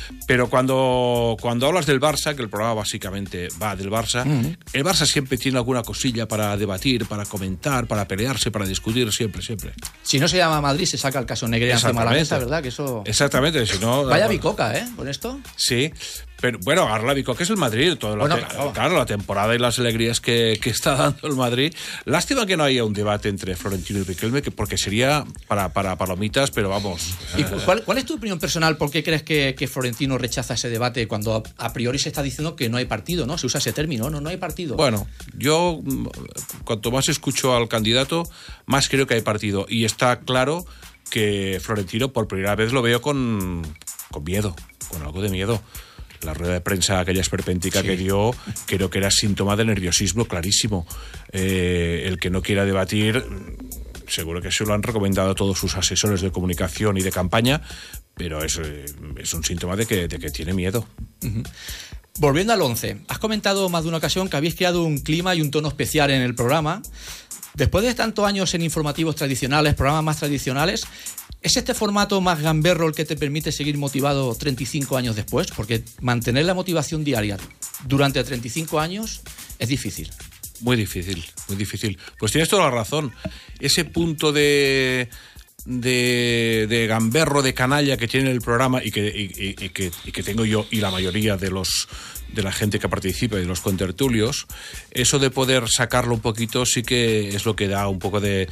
Pero cuando hablas del Barça, que el programa básicamente va del Barça, el Barça siempre tiene alguna cosilla para debatir, para comentar, para pelearse, para discutir, siempre. Si no se llama Madrid, se saca el caso Negreira encima de la mesa, ¿verdad? Que eso... Exactamente, si no... Vaya bicoca, ¿con esto? Sí, pero bueno, ahora la bicoca es el Madrid, claro, la temporada y las alegrías que está dando el Madrid. Lástima que no haya un debate entre Florentino y Riquelme, porque sería para palomitas, pero vamos... ¿Y cuál es tu opinión personal? ¿Por qué crees que Florentino rechaza ese debate cuando a priori se está diciendo que no hay partido, ¿no? Se usa ese término, no hay partido. Bueno, yo cuanto más escucho al candidato, más creo que hay partido. Y está claro que Florentino por primera vez lo veo con miedo, con algo de miedo. La rueda de prensa, aquella esperpéntica que dio, creo que era síntoma de nerviosismo clarísimo. El que no quiera debatir, seguro que se lo han recomendado a todos sus asesores de comunicación y de campaña, pero es un síntoma de que tiene miedo. Uh-huh. Volviendo al 11, has comentado más de una ocasión que habéis creado un clima y un tono especial en el programa. Después de tantos años en informativos tradicionales, programas más tradicionales, ¿es este formato más gamberro el que te permite seguir motivado 35 años después? Porque mantener la motivación diaria durante 35 años es difícil. Muy difícil. Pues tienes toda la razón. Ese punto de gamberro, de canalla que tiene el programa y que tengo yo y la mayoría de la gente que participa y de los contertulios, eso de poder sacarlo un poquito sí que es lo que da un poco de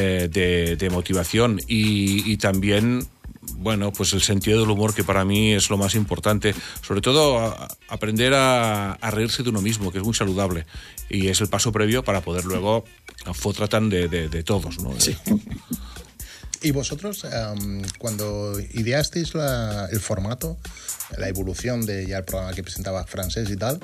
motivación y también, bueno, pues el sentido del humor, que para mí es lo más importante, sobre todo aprender a reírse de uno mismo, que es muy saludable y es el paso previo para poder luego fotratan de todos, ¿no? Sí. ¿Y vosotros, cuando ideasteis el formato, la evolución de ya el programa que presentaba Francesc y tal,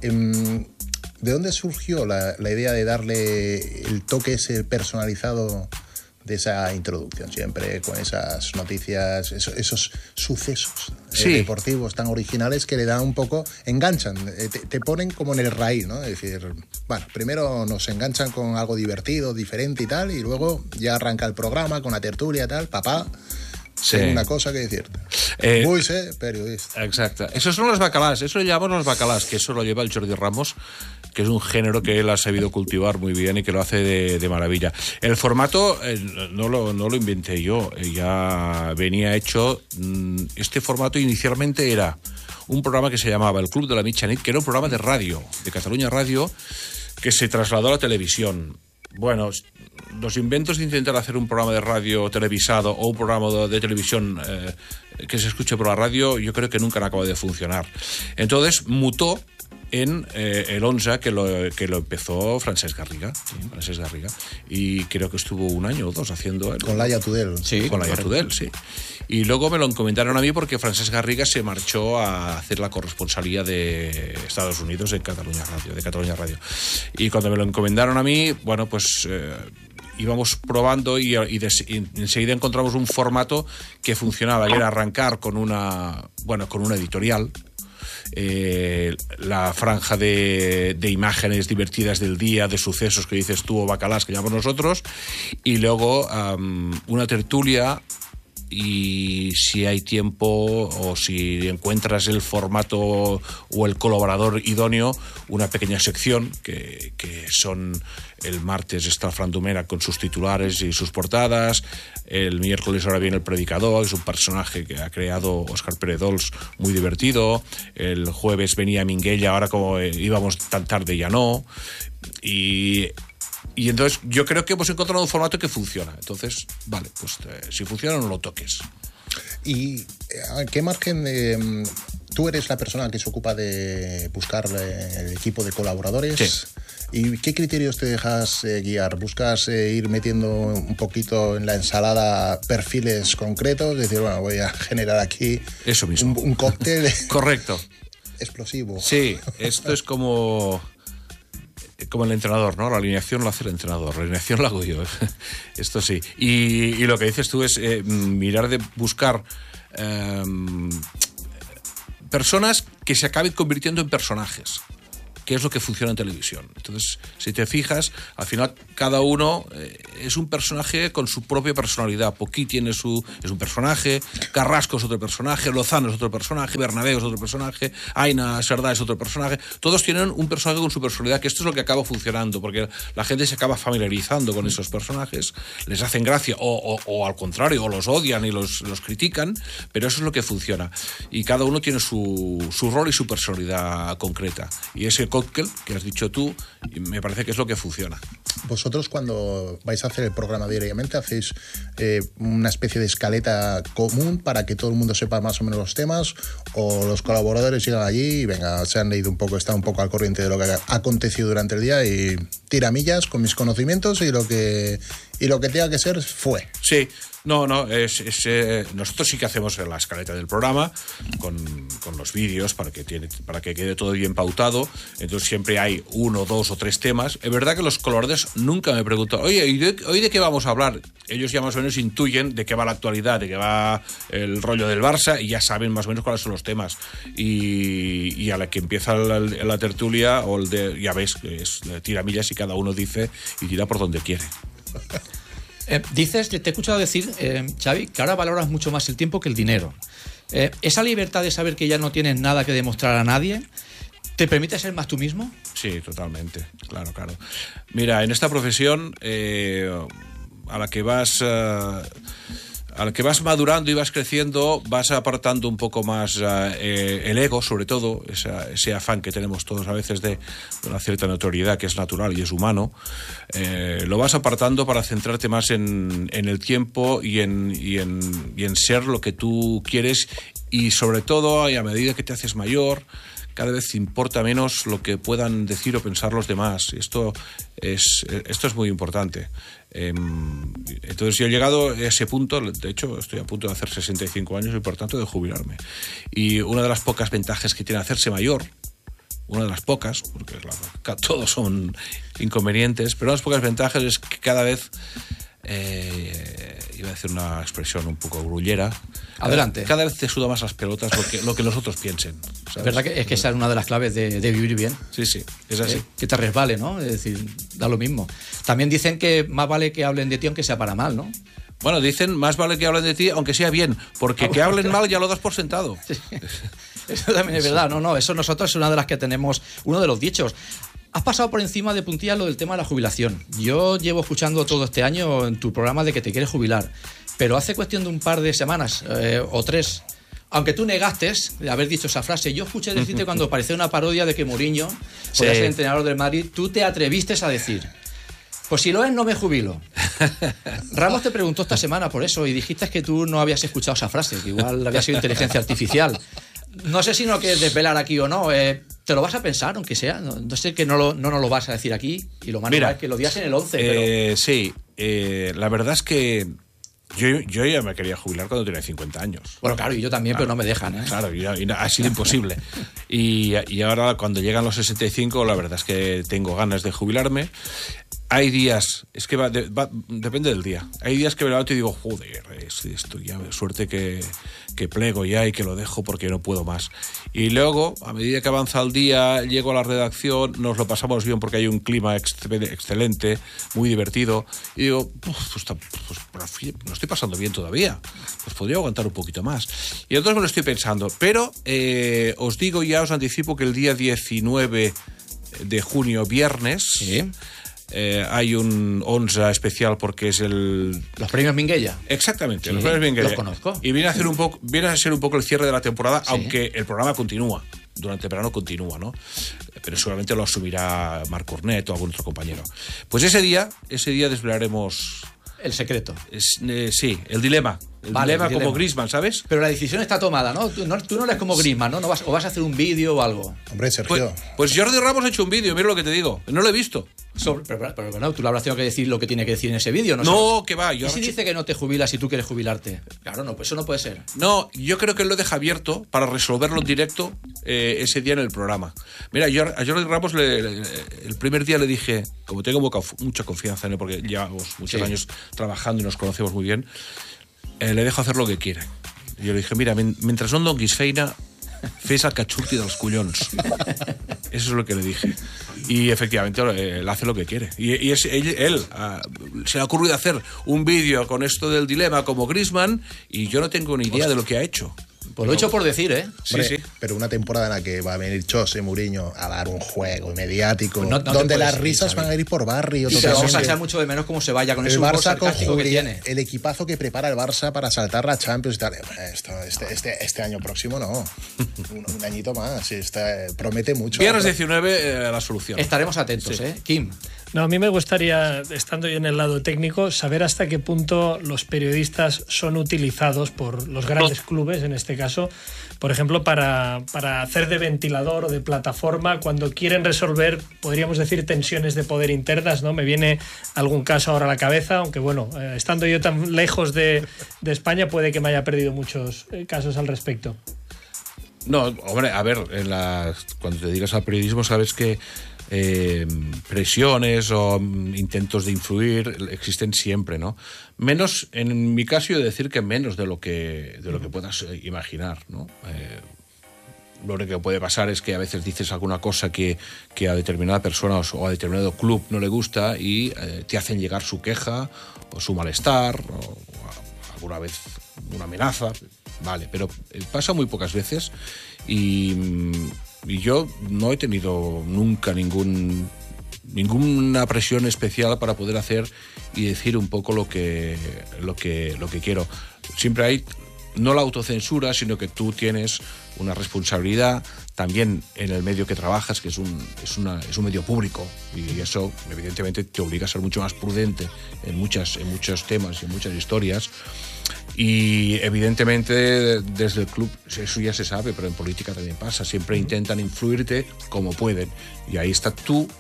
¿de dónde surgió la idea de darle el toque ese personalizado de esa introducción, siempre con esas noticias, esos sucesos deportivos tan originales que le dan un poco, enganchan, te ponen como en el raíz, ¿no? Es decir, bueno, primero nos enganchan con algo divertido, diferente y tal, y luego ya arranca el programa con la tertulia y tal, papá. Sí. Tengo una cosa que decirte. Voy a ser periodista. Exacto. Esos son los bacalás, eso lo llamamos los bacalás, que eso lo lleva el Jordi Ramos, que es un género que él ha sabido cultivar muy bien y que lo hace de maravilla. El formato no lo inventé yo, ya venía hecho. Este formato inicialmente era un programa que se llamaba El Club de la Mitjanit, que era un programa de radio, de Catalunya Radio, que se trasladó a la televisión. Bueno, los inventos de intentar hacer un programa de radio televisado o un programa de televisión que se escuche por la radio, yo creo que nunca han acabado de funcionar. Entonces mutó en el 11 que lo empezó Francesc Garriga, y creo que estuvo 1 año o 2 haciendo él. Con Laia Tudel. Sí, con Laia Tudel, sí. Y luego me lo encomendaron a mí porque Francesc Garriga se marchó a hacer la corresponsalía de Estados Unidos en Catalunya Radio. Y cuando me lo encomendaron a mí, bueno, pues íbamos probando y enseguida encontramos un formato que funcionaba, que era arrancar con una editorial. La franja de imágenes divertidas del día, de sucesos que dices tú o bacalás que llamamos nosotros, y luego una tertulia, y si hay tiempo o si encuentras el formato o el colaborador idóneo, una pequeña sección que son: el martes está Fran Domènech con sus titulares y sus portadas, el miércoles ahora viene El Predicador, es un personaje que ha creado Óscar Pérez-Dols muy divertido, el jueves venía Minguella, ahora como íbamos tan tarde ya no, y entonces yo creo que hemos encontrado un formato que funciona. Entonces, vale, pues si funciona no lo toques. ¿Y a qué margen tú eres la persona que se ocupa de buscar el equipo de colaboradores? Sí. ¿Y qué criterios te dejas guiar? ¿Buscas ir metiendo un poquito en la ensalada perfiles concretos? Es decir, bueno, voy a generar aquí eso mismo. Un cóctel correcto, explosivo. Sí, esto es como el entrenador, ¿no? La alineación lo hace el entrenador, la alineación la hago yo. Esto sí. Y lo que dices tú es mirar de buscar personas que se acaben convirtiendo en personajes. qué es lo que funciona en televisión. Entonces, si te fijas, al final cada uno es un personaje con su propia personalidad. Poquí es un personaje, Carrasco es otro personaje, Lozano es otro personaje, Bernabéu es otro personaje, Aina Sardá es otro personaje. Todos tienen un personaje con su personalidad, que esto es lo que acaba funcionando, porque la gente se acaba familiarizando con esos personajes, les hacen gracia o al contrario, o los odian y los critican, pero eso es lo que funciona. Y cada uno tiene su rol y su personalidad concreta. Y ese cóctel que has dicho tú, me parece que es lo que funciona. Vosotros, cuando vais a hacer el programa diariamente, hacéis una especie de escaleta común para que todo el mundo sepa más o menos los temas, o los colaboradores llegan allí y venga, se han leído un poco, están un poco al corriente de lo que ha acontecido durante el día y tiramillas con mis conocimientos y lo que tenga que ser fue. Sí. No, nosotros sí que hacemos la escaleta del programa con los vídeos para que quede todo bien pautado. Entonces siempre hay 1, 2 o 3 temas. Es verdad que los colaboradores nunca me preguntan, oye, ¿hoy de qué vamos a hablar? Ellos ya más o menos intuyen de qué va la actualidad, de qué va el rollo del Barça, y ya saben más o menos cuáles son los temas. Y a la que empieza la tertulia, ya ves que es tiramillas y cada uno dice y tira por donde quiere. Dices, te he escuchado decir, Xavi, que ahora valoras mucho más el tiempo que el dinero. ¿Esa libertad de saber que ya no tienes nada que demostrar a nadie te permite ser más tú mismo? Sí, totalmente, claro. Mira, en esta profesión a la que vas madurando y vas creciendo, vas apartando un poco más el ego, sobre todo, ese afán que tenemos todos a veces de una cierta notoriedad que es natural y es humano, lo vas apartando para centrarte más en el tiempo y en ser lo que tú quieres, y sobre todo, y a medida que te haces mayor, cada vez importa menos lo que puedan decir o pensar los demás. Esto es muy importante. Entonces yo he llegado a ese punto, de hecho estoy a punto de hacer 65 años y por tanto de jubilarme. Y una de las pocas ventajas que tiene hacerse mayor, una de las pocas, porque todos son inconvenientes, pero una de las pocas ventajas es que cada vez, iba a decir una expresión un poco grullera, adelante, cada vez te suda más las pelotas lo que los otros piensen, ¿sabes? ¿Verdad que es que esa es una de las claves de vivir bien? Sí, es así. Que te resbale, ¿no? Es decir, da lo mismo. También dicen que más vale que hablen de ti aunque sea para mal, ¿no? Bueno, dicen más vale que hablen de ti aunque sea bien, porque que hablen mal ya lo das por sentado. Sí. Eso también es verdad. No, eso nosotros es una de las que tenemos, uno de los dichos. Has pasado por encima de puntilla lo del tema de la jubilación. Yo llevo escuchando todo este año en tu programa de que te quieres jubilar, pero hace cuestión de un par de semanas o 3, aunque tú negaste de haber dicho esa frase, yo escuché decirte cuando apareció una parodia de que Mourinho podía ser entrenador del Madrid, tú te atreviste a decir, pues si lo es, no me jubilo. Ramos te preguntó esta semana por eso y dijiste que tú no habías escuchado esa frase, que igual había sido inteligencia artificial. No sé si no quieres desvelar aquí o no. ¿Te lo vas a pensar, aunque sea? No sé que no nos lo vas a decir aquí y lo más normal es que lo digas en el 11. Pero... Sí, la verdad es que yo ya me quería jubilar cuando tenía 50 años. Bueno, claro, y yo también, pero no me dejan, ¿eh? Claro, y ha sido imposible. Y ahora, cuando llegan los 65, la verdad es que tengo ganas de jubilarme. Hay días, es que depende del día. Hay días que me levanto y digo, joder, esto ya, suerte que plego ya y que lo dejo porque no puedo más. Y luego, a medida que avanza el día, llego a la redacción, nos lo pasamos bien porque hay un clima excelente, muy divertido. Y digo, pues lo estoy pasando bien todavía. Pues podría aguantar un poquito más. Y entonces me lo estoy pensando. Pero os digo, ya os anticipo que el día 19 de junio, viernes... ¿Sí? Hay un ONSA especial porque es los premios Minguella. Exactamente, sí, los premios Minguella. Los conozco. Y viene a ser un poco el cierre de la temporada, sí. Aunque el programa continúa. Durante el verano continúa, ¿no? Pero seguramente lo asumirá Marc Cornet o algún otro compañero. Pues ese día desvelaremos... El secreto. Sí, el dilema. El dilema como Griezmann, ¿sabes? Pero la decisión está tomada, ¿no? Tú no eres como Griezmann, ¿no? O vas a hacer un vídeo o algo. Hombre, Sergio. Pues Jordi Ramos ha hecho un vídeo, mira lo que te digo. No lo he visto. Pero bueno, tú le habrás tenido que decir lo que tiene que decir en ese vídeo, ¿no? No, que va. ¿Y si dice que no te jubilas y tú quieres jubilarte? Claro, no, pues eso no puede ser. No, yo creo que él lo deja abierto para resolverlo en directo ese día en el programa. Mira, a Jordi Ramos el primer día le dije, como tengo mucha confianza en él porque llevamos muchos años trabajando y nos conocemos muy bien, le dejo hacer lo que quiera. Y yo le dije, mira, mientras no em donguis feina, fes el que et surti dels collons. Eso es lo que le dije. Y efectivamente él hace lo que quiere. Y él se le ha ocurrido hacer un vídeo con esto del dilema como Griezmann y yo no tengo ni idea de lo que ha hecho. Pues lo he hecho por decir, ¿eh? Hombre, Sí. Pero una temporada en la que va a venir José Mourinho a dar un juego mediático, Pues no donde te las puedes risas ir, van a ir por barrio. Y se vamos a totalmente. echar mucho de menos cómo se vaya con El ese humor Barça con sarcástico que tiene. el equipazo que prepara el Barça para saltar la Champions y tal. Este año próximo no. Un añito más. Promete mucho. Viernes 19, la solución. Estaremos atentos, Sí. Kim. No, a mí me gustaría, estando yo en el lado técnico, saber hasta qué punto los periodistas son utilizados por los grandes clubes, en este caso, por ejemplo, para hacer de ventilador o de plataforma cuando quieren resolver, podríamos decir, tensiones de poder internas, ¿no? Me viene algún caso ahora a la cabeza, aunque bueno, estando yo tan lejos de España, puede que me haya perdido muchos casos al respecto. No, hombre, a ver, cuando te dedicas al periodismo sabes que presiones o intentos de influir existen siempre, ¿no? Menos, en mi caso, yo decir que menos de lo que puedas imaginar, ¿no? Lo único que puede pasar es que a veces dices alguna cosa que a determinada persona o a determinado club no le gusta y te hacen llegar su queja o su malestar o alguna vez una amenaza, vale, pero pasa muy pocas veces y yo no he tenido nunca ninguna presión especial para poder hacer y decir un poco lo que quiero. Siempre hay no la autocensura, sino que tú tienes una responsabilidad también en el medio que trabajas, que es un medio público, y eso evidentemente te obliga a ser mucho más prudente en muchos temas y en muchas historias. Y evidentemente desde el club eso ya se sabe, pero en política también pasa, siempre intentan influirte como pueden, y ahí está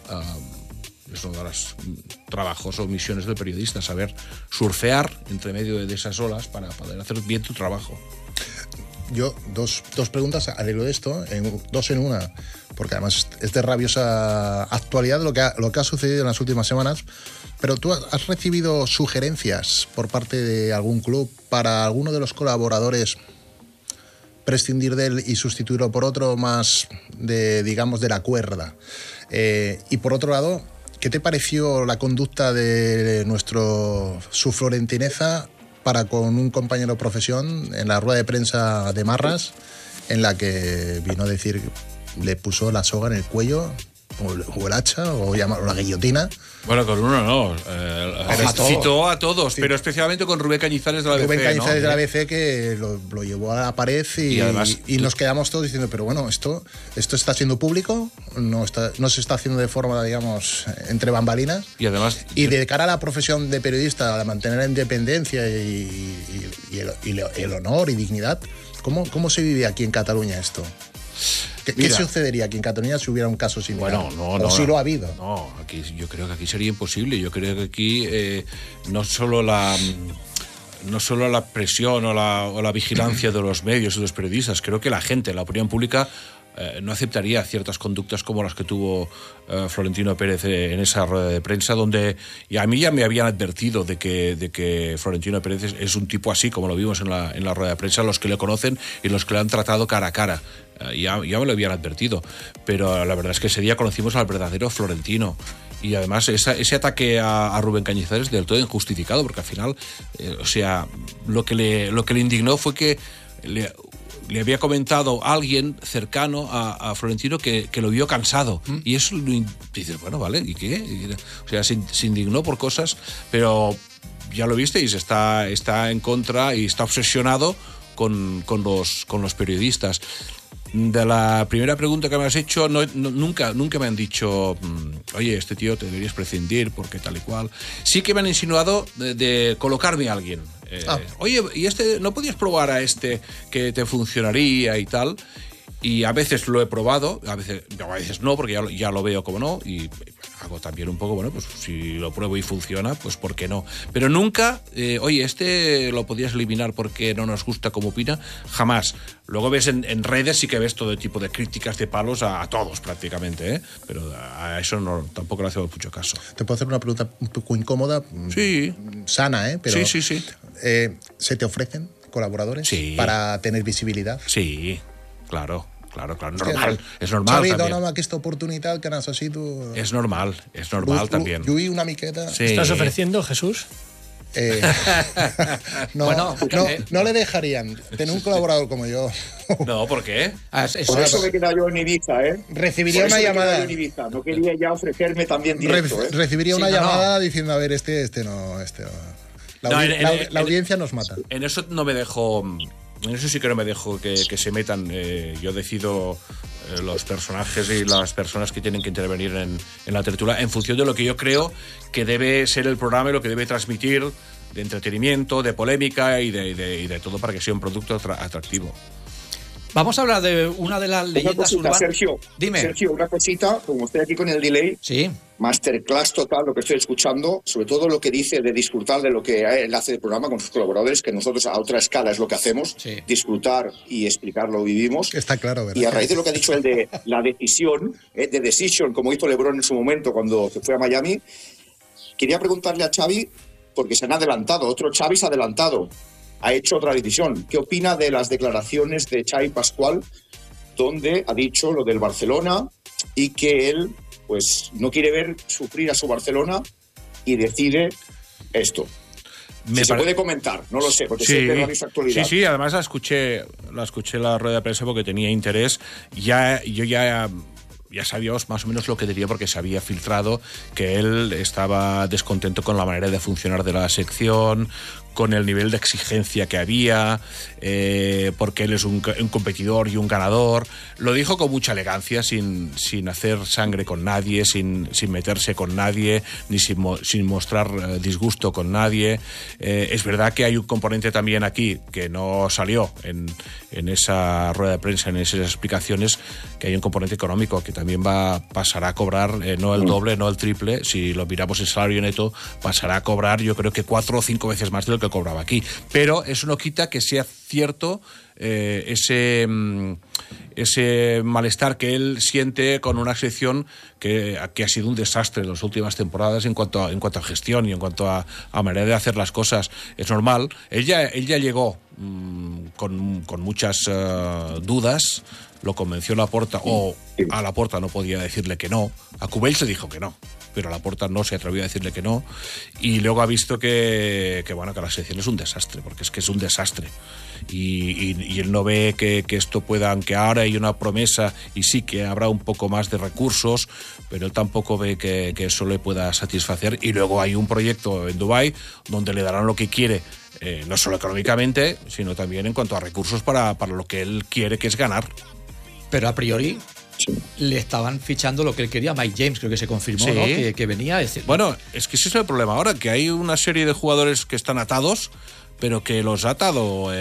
es uno de los trabajos o misiones del periodista, saber surfear entre medio de esas olas para poder hacer bien tu trabajo. Yo, dos preguntas al hilo de esto, dos en una, porque además es de rabiosa actualidad lo que ha sucedido en las últimas semanas. Pero tú has recibido sugerencias por parte de algún club para alguno de los colaboradores prescindir de él y sustituirlo por otro más de la cuerda. Y por otro lado, ¿qué te pareció la conducta de nuestro subflorentineza para con un compañero de profesión en la rueda de prensa de Marras, en la que vino a decir, le puso la soga en el cuello, o el hacha, o la guillotina? Bueno, con uno no. Citó a todos, Sí. pero especialmente con Rubén Cañizares de la ABC. Rubén Cañizares, ¿no? de la ABC, que lo llevó a la pared y además, nos quedamos todos diciendo, pero bueno, esto está siendo público, no se está haciendo de forma, digamos, entre bambalinas. Y además, Y de cara a la profesión de periodista, a mantener la independencia y el honor y dignidad, ¿cómo se vive aquí en Cataluña esto? ¿Qué sucedería aquí en Cataluña si hubiera un caso similar? Bueno, no. ¿O si lo ha habido? No, yo creo que aquí sería imposible. Yo creo que aquí no solo la presión o la vigilancia de los medios y de los periodistas, creo que la gente, la opinión pública, no aceptaría ciertas conductas como las que tuvo Florentino Pérez en esa rueda de prensa, donde a mí ya me habían advertido de que Florentino Pérez es un tipo así, como lo vimos en la rueda de prensa, los que le conocen y los que le han tratado cara a cara. Ya me lo habían advertido, pero la verdad es que ese día conocimos al verdadero Florentino. Y además ese ataque a Rubén Cañizares del todo injustificado, porque al final, lo que le indignó fue que le había comentado alguien cercano a Florentino que lo vio cansado. Y eso dices, bueno, vale, ¿y qué? O sea, se indignó por cosas, pero ya lo visteis, está en contra y está obsesionado con los periodistas. De la primera pregunta que me has hecho, nunca me han dicho, oye, este tío te deberías prescindir porque tal y cual. Sí que me han insinuado de colocarme a alguien. Oye, ¿y no podías probar a este que te funcionaría y tal? Y a veces lo he probado, a veces no, porque ya lo veo como no, y hago también un poco, bueno, pues si lo pruebo y funciona, pues ¿por qué no? Pero nunca, oye, este lo podías eliminar porque no nos gusta como opina, jamás. Luego ves en redes, sí que ves todo tipo de críticas, de palos a todos prácticamente, ¿eh? Pero a eso tampoco le hacemos mucho caso. ¿Te puedo hacer una pregunta un poco incómoda? Sí. Sana, ¿eh? Pero, Sí. ¿se te ofrecen colaboradores Sí. para tener visibilidad? Sí, claro. normal. És normal, Xavi, també. dona'm aquesta oportunitat que necessito. És normal també. Lluir una miqueta. Sí. ¿Estás ofreciendo, Jesús? No, Bueno, no le dejarían tener un colaborador como yo. No, ¿por qué? Por eso me he quedado yo en Ibiza, ¿eh? Recibiría Por eso una me he quedado llamada. yo en Ibiza. No quería ya ofrecerme también directo, ¿eh? Recibiría Sí, una no, llamada diciendo, a ver, este no. La audiencia nos mata. En eso no me dejo. En eso sí que no me dejo que se metan. Yo decido los personajes y las personas que tienen que intervenir en la tertulia en función de lo que yo creo que debe ser el programa y lo que debe transmitir de entretenimiento, de polémica y de todo para que sea un producto atractivo. Vamos a hablar de una de las Una leyendas cosita, urbanas. Sergio. Dime. Sergio, una cosita, como estoy aquí con el delay, Sí. masterclass total lo que estoy escuchando, sobre todo lo que dice de disfrutar de lo que él hace del programa con sus colaboradores, que nosotros a otra escala es lo que hacemos, Sí. disfrutar y explicar lo que vivimos. Está claro, ¿verdad? Y a raíz de lo que ha dicho él de la decisión, de decision, como hizo LeBron en su momento cuando se fue a Miami, quería preguntarle a Xavi, porque se han adelantado, otro Xavi se ha adelantado, ha hecho otra decisión. ¿Qué opina de las declaraciones de Xavi Pascual, donde ha dicho lo del Barcelona y que él pues no quiere ver sufrir a su Barcelona y decide esto? Se puede comentar, no lo sé, porque sé que no habéis actualidad. Sí, además la escuché la rueda de prensa porque tenía interés. Yo ya sabíamos más o menos lo que diría porque se había filtrado que él estaba descontento con la manera de funcionar de la sección, con el nivel de exigencia que había, porque él es un competidor y un ganador. Lo dijo con mucha elegancia, sin hacer sangre con nadie, sin meterse con nadie, ni sin mostrar disgusto con nadie. Es verdad que hay un componente también aquí que no salió en esa rueda de prensa, en esas explicaciones, que hay un componente económico que también pasará a cobrar no el doble, no el triple. Si lo miramos en salario neto, pasará a cobrar yo creo que 4 o 5 veces más de lo que cobraba aquí. Pero eso no quita que sea cierto ese malestar que él siente con una sección que ha sido un desastre en las últimas temporadas en cuanto a gestión y en cuanto a manera de hacer las cosas. Es normal. Él ya llegó con muchas dudas. Lo convenció Laporta, o a Laporta no podía decirle que no. A Cubell se dijo que no, pero a Laporta no se atrevió a decirle que no. Y luego ha visto que la sección es un desastre, porque es que es un desastre. Y él no ve que esto pueda, aunque ahora hay una promesa y sí que habrá un poco más de recursos, pero él tampoco ve que eso le pueda satisfacer. Y luego hay un proyecto en Dubái donde le darán lo que quiere, no solo económicamente, sino también en cuanto a recursos para lo que él quiere, que es ganar. Pero a priori le estaban fichando lo que él quería. Mike James creo que se confirmó, Sí. ¿no? Que venía. Es decir, Bueno, es que ese es el problema ahora, que hay una serie de jugadores que están atados, pero que los ha atado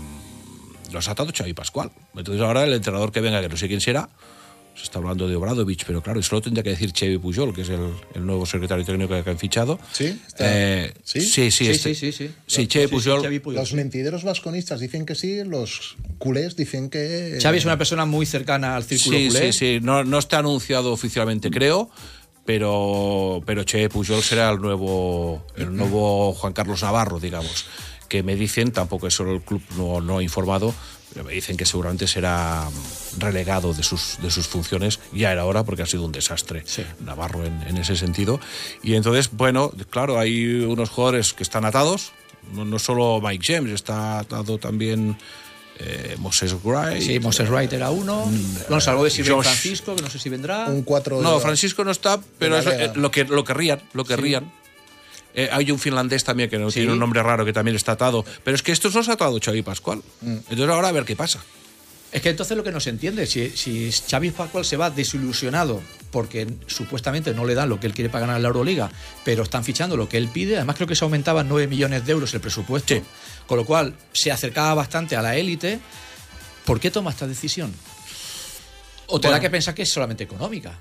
Xavi Pascual. Entonces ahora el entrenador que venga, que no sé quién será, se está hablando de Obradovic, pero claro, eso lo tendría que decir Xavi Pujol, que es el nuevo secretario técnico que han fichado. ¿Sí? Sí, Xavi Pujol. Xavi Pujol. Los mentideros vasconistas dicen que sí, los culés dicen que... Xavi es una persona muy cercana al círculo culé. Sí. No está anunciado oficialmente, creo, pero Xavi Pujol será el nuevo Juan Carlos Navarro, digamos. Que me dicen, tampoco es solo el club no ha informado, pero me dicen que seguramente será relegado de sus funciones. Ya era hora, porque ha sido un desastre Navarro en ese sentido. Y entonces, bueno, claro, hay unos jugadores que están atados, no solo Mike James, está atado también Moses Wright. Sí, Moses Wright era uno. Nos salvó de Silvio Josh. Francisco, que no sé si vendrá. Un 4 No, Francisco no está, pero Vale. lo querrían. Hay un finlandés también que no Sí. tiene un nombre raro que también está atado. Pero es que estos los ha atado Xavi Pascual. Entonces ahora a ver qué pasa. Es que entonces lo que no se entiende, si Xavi Pascual se va desilusionado porque supuestamente no le dan lo que él quiere para ganar la Euroliga, pero están fichando lo que él pide, además creo que se aumentaba 9 millones de euros el presupuesto, Sí. con lo cual se acercaba bastante a la élite. ¿Por qué toma esta decisión? ¿O te da que pensar que es solamente económica?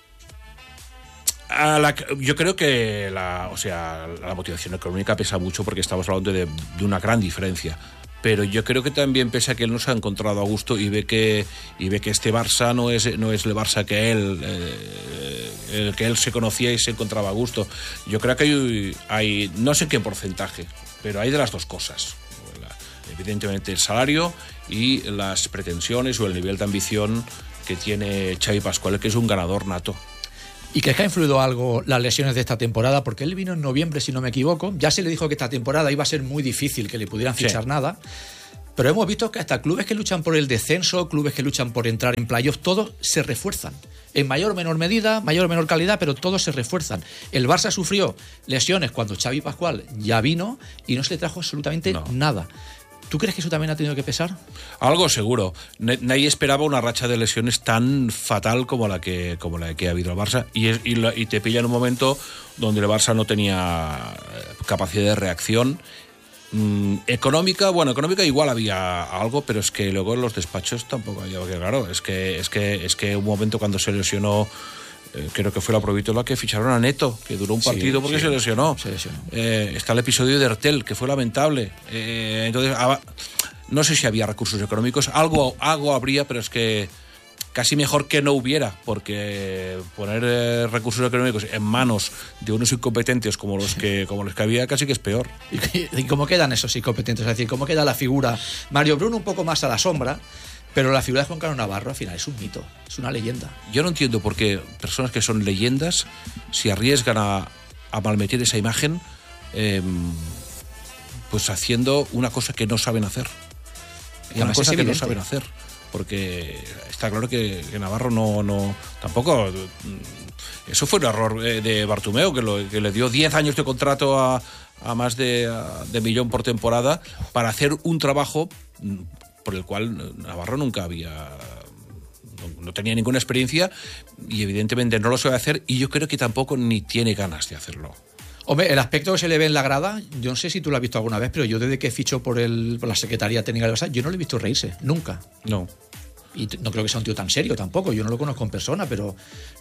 Yo creo que la motivación económica pesa mucho porque estamos hablando de una gran diferencia. Pero yo creo que también pesa que él no se ha encontrado a gusto y ve que este Barça no es el Barça que el que él se conocía y se encontraba a gusto. Yo creo que hay no sé qué porcentaje, pero hay de las dos cosas. evidentemente el salario y las pretensiones o el nivel de ambición que tiene Xavi Pascual, que es un ganador nato. ¿Y crees que ha influido algo las lesiones de esta temporada? Porque él vino en noviembre, si no me equivoco. Ya se le dijo que esta temporada iba a ser muy difícil que le pudieran fichar nada. Pero hemos visto que hasta clubes que luchan por el descenso, clubes que luchan por entrar en playoffs, todos se refuerzan. En mayor o menor medida, mayor o menor calidad, pero todos se refuerzan. El Barça sufrió lesiones cuando Xavi Pascual ya vino y no se le trajo absolutamente nada. ¿Tú crees que eso también ha tenido que pesar? Algo seguro. Nadie esperaba una racha de lesiones tan fatal como la que ha habido el Barça. Y te pilla en un momento donde el Barça no tenía capacidad de reacción. Económica igual había algo, pero es que luego en los despachos tampoco había. Claro, es que un momento cuando se lesionó, creo que fue la Provítola, que ficharon a Neto, que duró un partido porque se lesionó. Está el episodio de Ertel, que fue lamentable. Entonces, no sé si había recursos económicos, algo habría, pero es que casi mejor que no hubiera, porque poner recursos económicos en manos de unos incompetentes como los que había casi que es peor. ¿Y cómo quedan esos incompetentes? Es decir, ¿cómo queda la figura? Mario Bruno un poco más a la sombra, pero la figura de Juan Carlos Navarro al final es un mito, es una leyenda. Yo no entiendo por qué personas que son leyendas se arriesgan a malmeter esa imagen, pues haciendo una cosa que no saben hacer. Una cosa que no saben hacer. Porque está claro que Navarro no tampoco. Eso fue un error de Bartomeu, que le dio 10 años de contrato a más de millón por temporada para hacer un trabajo por el cual Navarro nunca no tenía ninguna experiencia y evidentemente no lo sabe hacer, y yo creo que tampoco ni tiene ganas de hacerlo. Hombre, el aspecto que se le ve en la grada, yo no sé si tú lo has visto alguna vez, pero yo desde que fichó por la Secretaría Técnica del Barça, yo no le he visto reírse, nunca. No. Y no creo que sea un tío tan serio tampoco, yo no lo conozco en persona, pero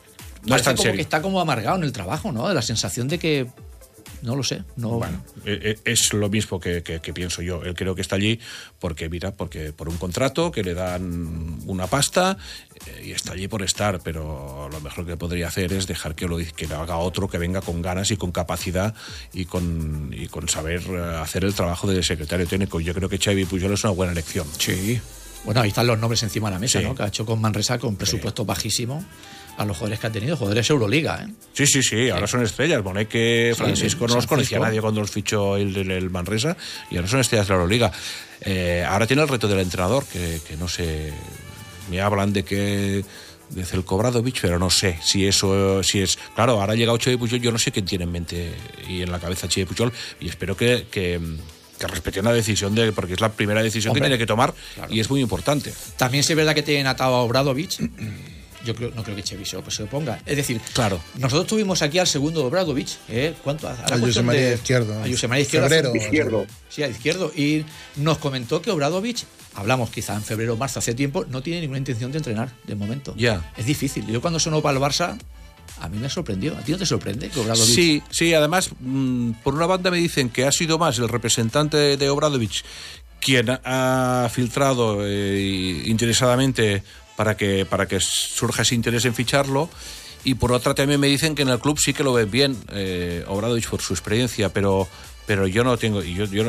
no es tan como serio. Que está como amargado en el trabajo, ¿no? De la sensación de que, no lo sé. No. Bueno, es lo mismo que pienso yo. Él creo que está allí porque por un contrato que le dan una pasta y está allí por estar, pero lo mejor que podría hacer es dejar que lo haga otro que venga con ganas y con capacidad y con saber hacer el trabajo de secretario técnico. Yo creo que Xavi Puyol es una buena elección. Sí. Bueno, ahí están los nombres encima de la mesa, sí. ¿no? Que ha hecho con Manresa con presupuesto bajísimo a los jugadores que ha tenido, jugadores Euroliga, ¿eh? Sí, ahora son estrellas. Boneque, Francisco no los conocía nadie cuando los fichó el Manresa y ahora son estrellas de la Euroliga. Ahora tiene el reto del entrenador, que no sé, me hablan de Zeljko Obradović, pero no sé si es. Claro, ahora ha llegado Xavi Puyol, yo no sé quién tiene en mente y en la cabeza Xavi Puyol, y espero que respeten la decisión, porque es la primera decisión que tiene que tomar, claro. Y es muy importante. También sí es verdad que tienen atado a Obradović. Yo no creo que Xavi se oponga. Es decir, claro, nosotros tuvimos aquí al segundo Obradović, ¿cuánto? A José María Izquierdo. A José María Izquierdo. Sí, a Izquierdo. Y nos comentó que Obradović, hablamos quizá en febrero o marzo, hace tiempo, no tiene ninguna intención de entrenar de momento. Ya. Es difícil. Yo cuando sonó para el Barça, a mí me sorprendió. ¿A ti no te sorprende que Obradović? Sí, además, por una banda me dicen que ha sido más el representante de Obradović quien ha filtrado interesadamente para que surja ese interés en ficharlo, y por otra también me dicen que en el club sí que lo ven bien Obradović por su experiencia, pero yo no tengo,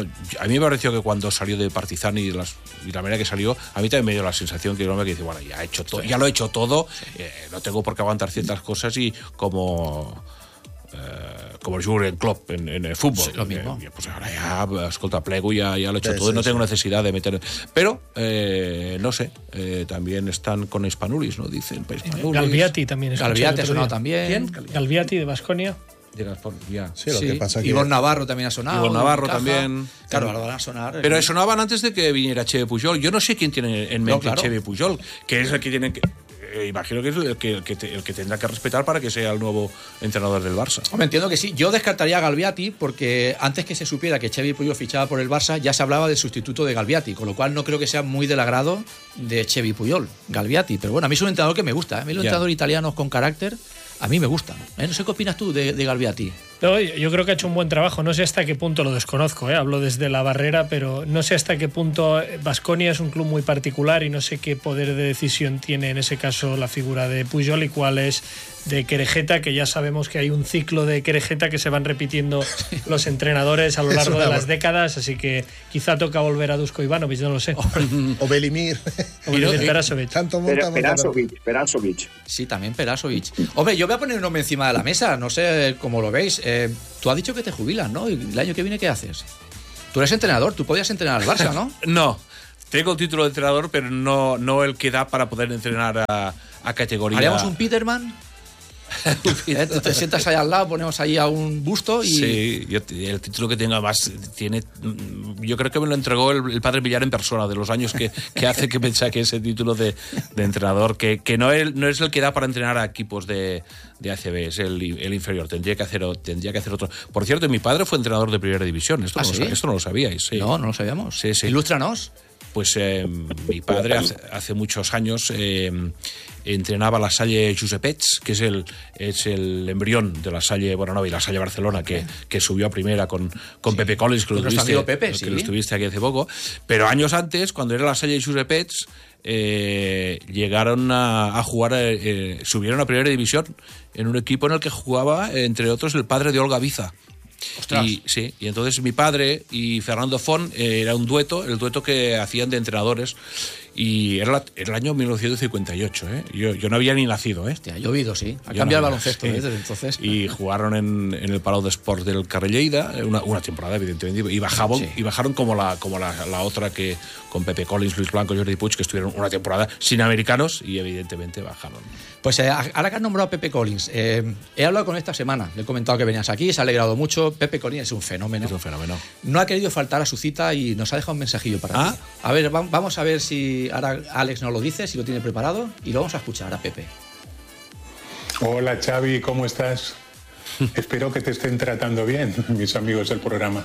a mí me pareció que cuando salió de Partizan y la manera que salió, a mí también me dio la sensación que el hombre que dice, bueno, ya lo he hecho todo, no tengo por qué aguantar ciertas cosas, y como el Jürgen Klopp en el fútbol. Sí, lo mismo. Pues ahora ya, escolta, plego, ya lo he hecho todo, y no tengo necesidad de meter. Pero, no sé, también están con Spanulis, ¿no? Dicen, Spanulis. Galviati también. Galviati ha sonado también. ¿Quién? Galviati de Baskonia. Sí, lo que pasa que Ivonne Navarro también ha sonado. Ivonne Navarro también. Claro, ahora van a sonar. Pero sonaban antes de que viniera Xavi Puyol. Yo no sé quién tiene en mente Xavi Puyol, que es el que tienen que. Imagino que es el que tendrá que respetar para que sea el nuevo entrenador del Barça. Hombre, entiendo que sí. Yo descartaría a Galviati porque antes que se supiera que Xavi Puyol fichaba por el Barça, ya se hablaba del sustituto de Galviati, con lo cual no creo que sea muy del agrado de Xavi Puyol, Galviati. Pero bueno, a mí es un entrenador que me gusta. A mí los entrenadores italianos con carácter, a mí me gustan. No sé qué opinas tú de Galviati. No, yo creo que ha hecho un buen trabajo. No sé hasta qué punto, lo desconozco, hablo desde la barrera, pero no sé hasta qué punto. Baskonia es un club muy particular y no sé qué poder de decisión tiene en ese caso la figura de Pujol y cuál es de Querejeta, que ya sabemos que hay un ciclo de Querejeta que se van repitiendo los entrenadores a lo largo de las décadas, así que quizá toca volver a Dusko Ivanovic, no lo sé. O Belimir. O Belimir Perasovic. Tanto monta, Perasovic. Sí, también Perasovic. Hombre, yo voy a poner un nombre encima de la mesa, no sé cómo lo veis. Tú has dicho que te jubilas, ¿no? ¿Y el año que viene qué haces? Tú eres entrenador, tú podías entrenar al Barça, ¿no? No, tengo el título de entrenador, pero no el que da para poder entrenar a categoría. ¿Haríamos un Peterman? Tú te sientas ahí al lado, ponemos ahí a un busto y... Sí, el título que tengo además tiene... Yo creo que me lo entregó el padre Villar en persona, de los años que hace que me saque ese título de entrenador, que no es el que da para entrenar a equipos de ACB, es el inferior, tendría que hacer otro. Por cierto, mi padre fue entrenador de primera división, esto no lo sabíais. Sí. No lo sabíamos. Sí. Ilústranos. Pues mi padre hace muchos años entrenaba la Salle Josepets, que es el embrión de la Salle Bonanova y la Salle Barcelona, que subió a primera con Pepe Collins, que lo estuviste aquí hace poco. Pero años antes, cuando era la Salle Josepets, llegaron a jugar, subieron a primera división en un equipo en el que jugaba, entre otros, el padre de Olga Biza. Ostras. Y entonces mi padre y Fernando Font era un dueto, el dueto que hacían de entrenadores, y era el año 1958, yo no había ni nacido. Hostia, ha llovido, sí, ha cambiado el baloncesto, sí. Desde entonces. Y jugaron en el Palau de Sport del Carrer Lleida, una temporada evidentemente, y bajaron como la otra, que con Pepe Collins, Luis Blanco, Jordi Puig, que estuvieron una temporada sin americanos y evidentemente bajaron. Pues ahora que has nombrado a Pepe Collins, he hablado con él esta semana, le he comentado que venías aquí, se ha alegrado mucho. Pepe Collins es un fenómeno. No ha querido faltar a su cita y nos ha dejado un mensajillo para ti. A ver, vamos a ver si ahora Alex nos lo dice, si lo tiene preparado, y lo vamos a escuchar a Pepe. Hola Xavi, ¿cómo estás? Espero que te estén tratando bien, mis amigos del programa.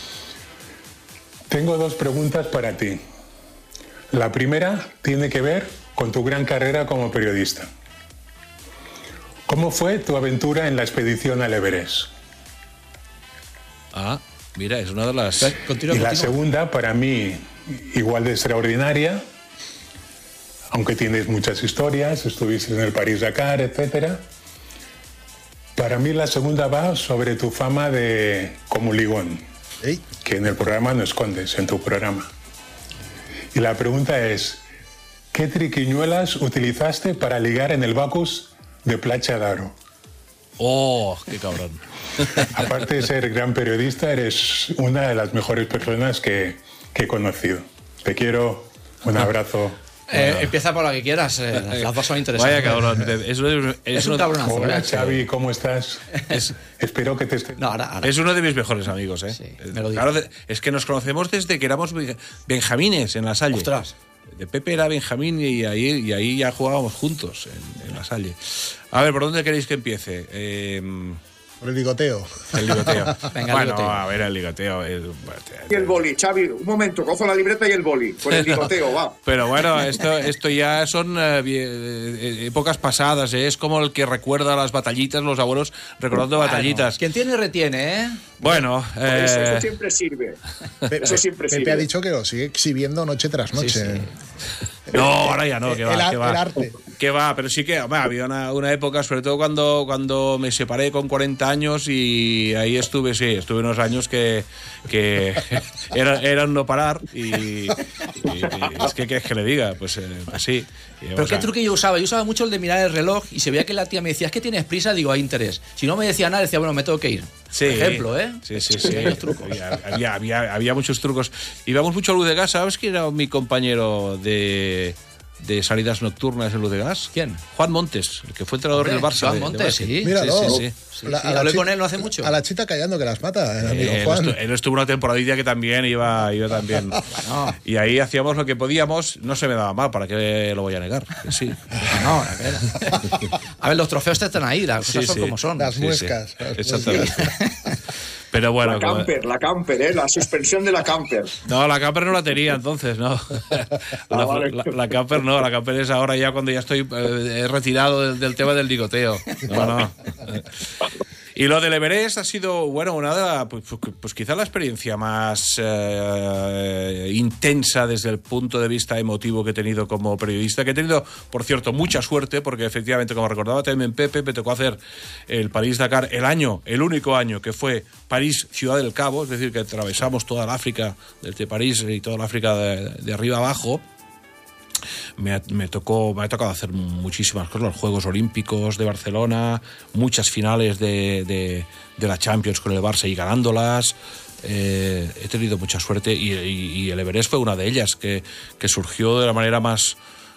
Tengo 2 preguntas para ti. La primera tiene que ver con tu gran carrera como periodista. ¿Cómo fue tu aventura en la expedición al Everest? Mira, es una de las... Continúa. La segunda, para mí, igual de extraordinaria, aunque tienes muchas historias, estuviste en el París-Dakar, etc. Para mí la segunda va sobre tu fama de como ligón, que en el programa no escondes, en tu programa. Y la pregunta es, ¿qué triquiñuelas utilizaste para ligar en el Bacus de Platja d'Aro? ¡Oh, qué cabrón! Aparte de ser gran periodista, eres una de las mejores personas que he conocido. Te quiero, un abrazo. Empieza por la que quieras, las dos son interesantes. Vaya cabrón, es un cabronazo. Hola Xavi, ¿cómo estás? Espero que te estés... No, ahora. Es uno de mis mejores amigos, Sí, me lo claro, es que nos conocemos desde que éramos benjamines en la Salle. Ostras. De Pepe era Benjamín y ahí ya jugábamos juntos en la Salle. A ver, ¿por dónde queréis que empiece? Por el ligoteo. El ligoteo. Venga, bueno, ligoteo. A ver, el ligoteo. Y el boli, Xavi, un momento, cojo la libreta y el boli, con el ligoteo, va. Pero bueno, esto ya son épocas pasadas, es como el que recuerda las batallitas, los abuelos recordando batallitas. Quien tiene, retiene, ¿eh? Bueno, eso siempre sirve. Pepe ha dicho que lo sigue exhibiendo noche tras noche. Sí. No, ahora ya no, que va. El arte. Que va, pero sí que había una época, sobre todo cuando me separé con 40 años y ahí estuve unos años que era un no parar y es que ¿qué le diga? Pues sí. Pero ¿qué truque yo usaba? Yo usaba mucho el de mirar el reloj y se veía que la tía me decía, es que tienes prisa, digo, hay interés. Si no me decía nada, decía, bueno, me tengo que ir. Sí, por ejemplo, ¿eh? Sí. Había muchos trucos. Íbamos mucho a Luz de Gas, ¿sabes quién era mi compañero de salidas nocturnas en Luz de Gas? ¿Quién? Juan Montes, el que fue entrenador del Barça. Juan Montes, sí. Míralo. Sí. Hablé con él no hace mucho. A la chita callando que las mata, el amigo Juan. Él estuvo una temporadilla que también iba también. Bueno. Y ahí hacíamos lo que podíamos. No se me daba mal, ¿para qué lo voy a negar? Sí. No, a ver, los trofeos están ahí, las cosas son como son. Las muescas. Exactamente. Pero bueno, la camper, la suspensión de la camper. No, la camper no la tenía entonces, no. La camper no, la camper es ahora ya cuando ya estoy retirado del tema del ligoteo. No. Y lo del Everest ha sido, bueno, pues quizá la experiencia más intensa desde el punto de vista emotivo que he tenido como periodista, que he tenido, por cierto, mucha suerte, porque efectivamente, como recordaba también Pepe, me tocó hacer el París-Dakar el único año que fue París-Ciudad del Cabo, es decir, que atravesamos toda la África, desde París y toda la África de arriba abajo. Me ha tocado hacer muchísimas cosas, los Juegos Olímpicos de Barcelona, muchas finales de la Champions con el Barça y ganándolas. He tenido mucha suerte y el Everest fue una de ellas, que surgió de la manera más...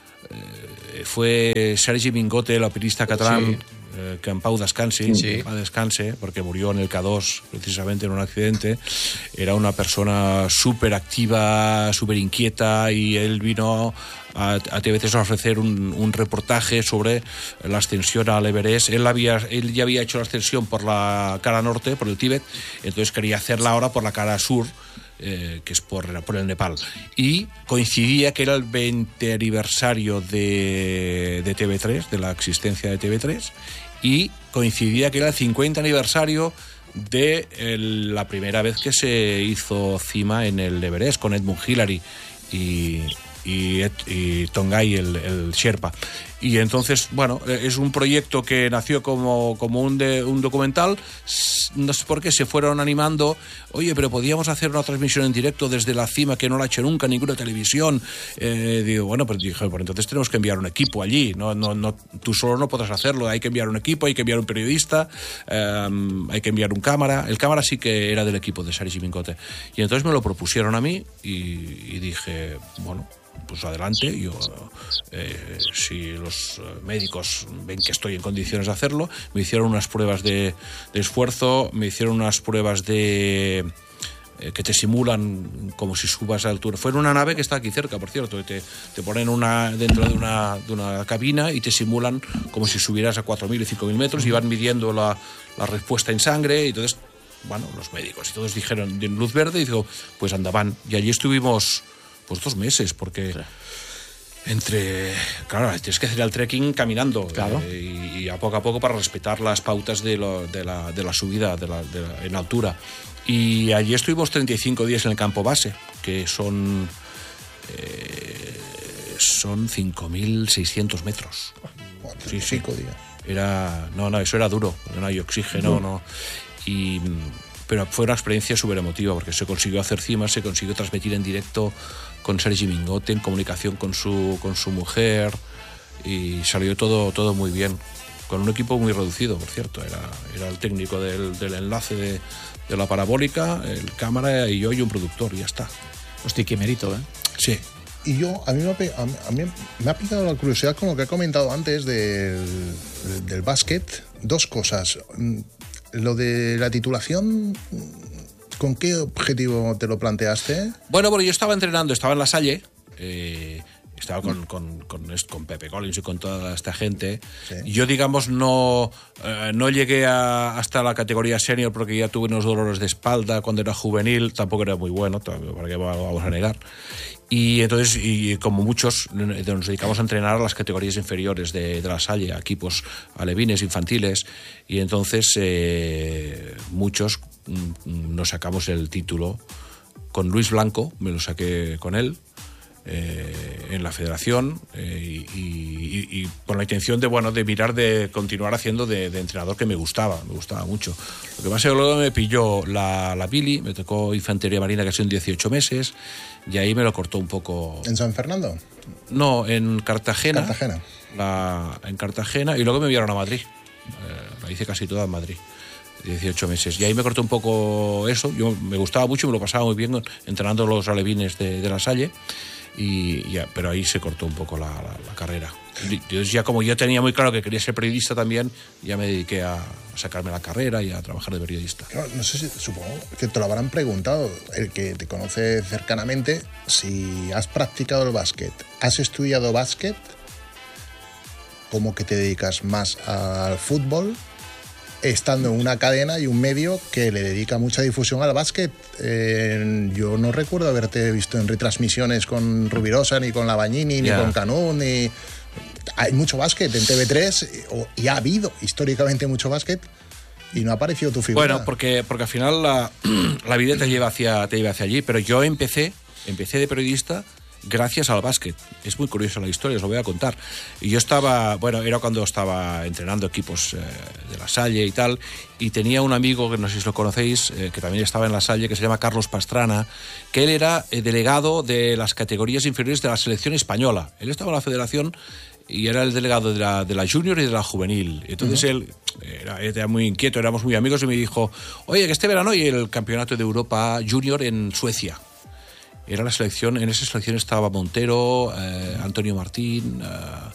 fue Sergi Mingote, el alpinista catalán, sí. Que en pau descansi, sí. Descanse, porque murió en el K2 precisamente en un accidente. Era una persona súper activa, súper inquieta, y él vino a TVC a ofrecer un reportaje sobre la ascensión al Everest. Él ya había hecho la ascensión por la cara norte, por el Tíbet, entonces quería hacerla ahora por la cara sur, que es por el Nepal. Y coincidía que era el 20 aniversario de TV3, de la existencia de TV3, y coincidía que era el 50 aniversario de la primera vez que se hizo cima en el Everest, con Edmund Hillary y Tongai, el Sherpa. Y entonces, bueno, es un proyecto que nació como un documental. No sé por qué se fueron animando. Oye, pero podíamos hacer una transmisión en directo desde la cima, que no la ha hecho nunca ninguna televisión. Digo, bueno, pues dije, pues entonces tenemos que enviar un equipo allí. No, tú solo no podrás hacerlo. Hay que enviar un equipo, hay que enviar un periodista, hay que enviar un cámara. El cámara sí que era del equipo de Sergi Mingote. Y entonces me lo propusieron a mí y dije, bueno, pues adelante. Yo, si los médicos ven que estoy en condiciones de hacerlo, me hicieron unas pruebas de esfuerzo, me hicieron unas pruebas que te simulan como si subas a altura. Fue en una nave que está aquí cerca, por cierto, te ponen dentro de una cabina y te simulan como si subieras a 4.000 y 5.000 metros, y van midiendo la respuesta en sangre. Y entonces, bueno, los médicos y todos dijeron de luz verde, y digo, pues andaban. Y allí estuvimos pues 2 meses, porque claro, tienes que hacer el trekking caminando, claro. Y a poco para respetar las pautas de la subida en altura. Y allí estuvimos 35 días en el campo base, que son 5.600 metros. Sí, 5 días. Eso era duro, no hay oxígeno, no. Pero fue una experiencia súper emotiva, porque se consiguió hacer cimas, se consiguió transmitir en directo con Sergi Mingote, en comunicación con su mujer, y salió todo muy bien, con un equipo muy reducido, por cierto. Era el técnico del enlace de la parabólica, el cámara y yo y un productor, y ya está. Hostia, qué mérito, ¿eh? Sí. Y a mí me ha picado la curiosidad con lo que he comentado antes del básquet. 2 cosas. Lo de la titulación, ¿con qué objetivo te lo planteaste? Bueno, yo estaba entrenando, estaba en La Salle, estaba con Pepe Collins y con toda esta gente. Sí. Yo, digamos, no llegué hasta la categoría senior, porque ya tuve unos dolores de espalda cuando era juvenil, tampoco era muy bueno, para qué vamos a negar. Y entonces, como muchos, nos dedicamos a entrenar a las categorías inferiores de La Salle, a equipos alevines, infantiles, y entonces muchos nos sacamos el título. Con Luis Blanco, me lo saqué con él, en la federación, y con la intención de mirar de continuar haciendo de entrenador, que me gustaba mucho. Lo que pasa es que luego me pilló la Billy, me tocó infantería marina, que son 18 meses, y ahí me lo cortó un poco. ¿En San Fernando? No, en Cartagena. En Cartagena, y luego me enviaron a Madrid. La hice casi toda en Madrid, 18 meses. Y ahí me cortó un poco eso. Yo me gustaba mucho, me lo pasaba muy bien entrenando los alevines de La Salle. Pero ahí se cortó un poco la carrera. Entonces, ya como yo tenía muy claro que quería ser periodista también, ya me dediqué a sacarme la carrera y a trabajar de periodista. No sé, supongo que te lo habrán preguntado, el que te conoce cercanamente, si has practicado el básquet, has estudiado básquet, ¿cómo que te dedicas más al fútbol, estando en una cadena y un medio que le dedica mucha difusión al básquet? Yo no recuerdo haberte visto en retransmisiones con Rubirosa, ni con Lavagnini, ni con Canún, ni... Hay mucho básquet en TV3, y ha habido históricamente mucho básquet, y no apareció tu figura. Bueno, porque al final la vida te lleva hacia allí, pero yo empecé de periodista gracias al básquet. Es muy curiosa la historia, os lo voy a contar. Y yo era cuando estaba entrenando equipos de La Salle y tal, y tenía un amigo, que no sé si lo conocéis, que también estaba en La Salle, que se llama Carlos Pastrana, que él era delegado de las categorías inferiores de la selección española. Él estaba en la federación y era el delegado de la junior y de la juvenil. Entonces él era muy inquieto, éramos muy amigos, y me dijo, oye, que este verano hay el campeonato de Europa junior en Suecia. Era la selección, en esa selección estaba Montero, Antonio Martín,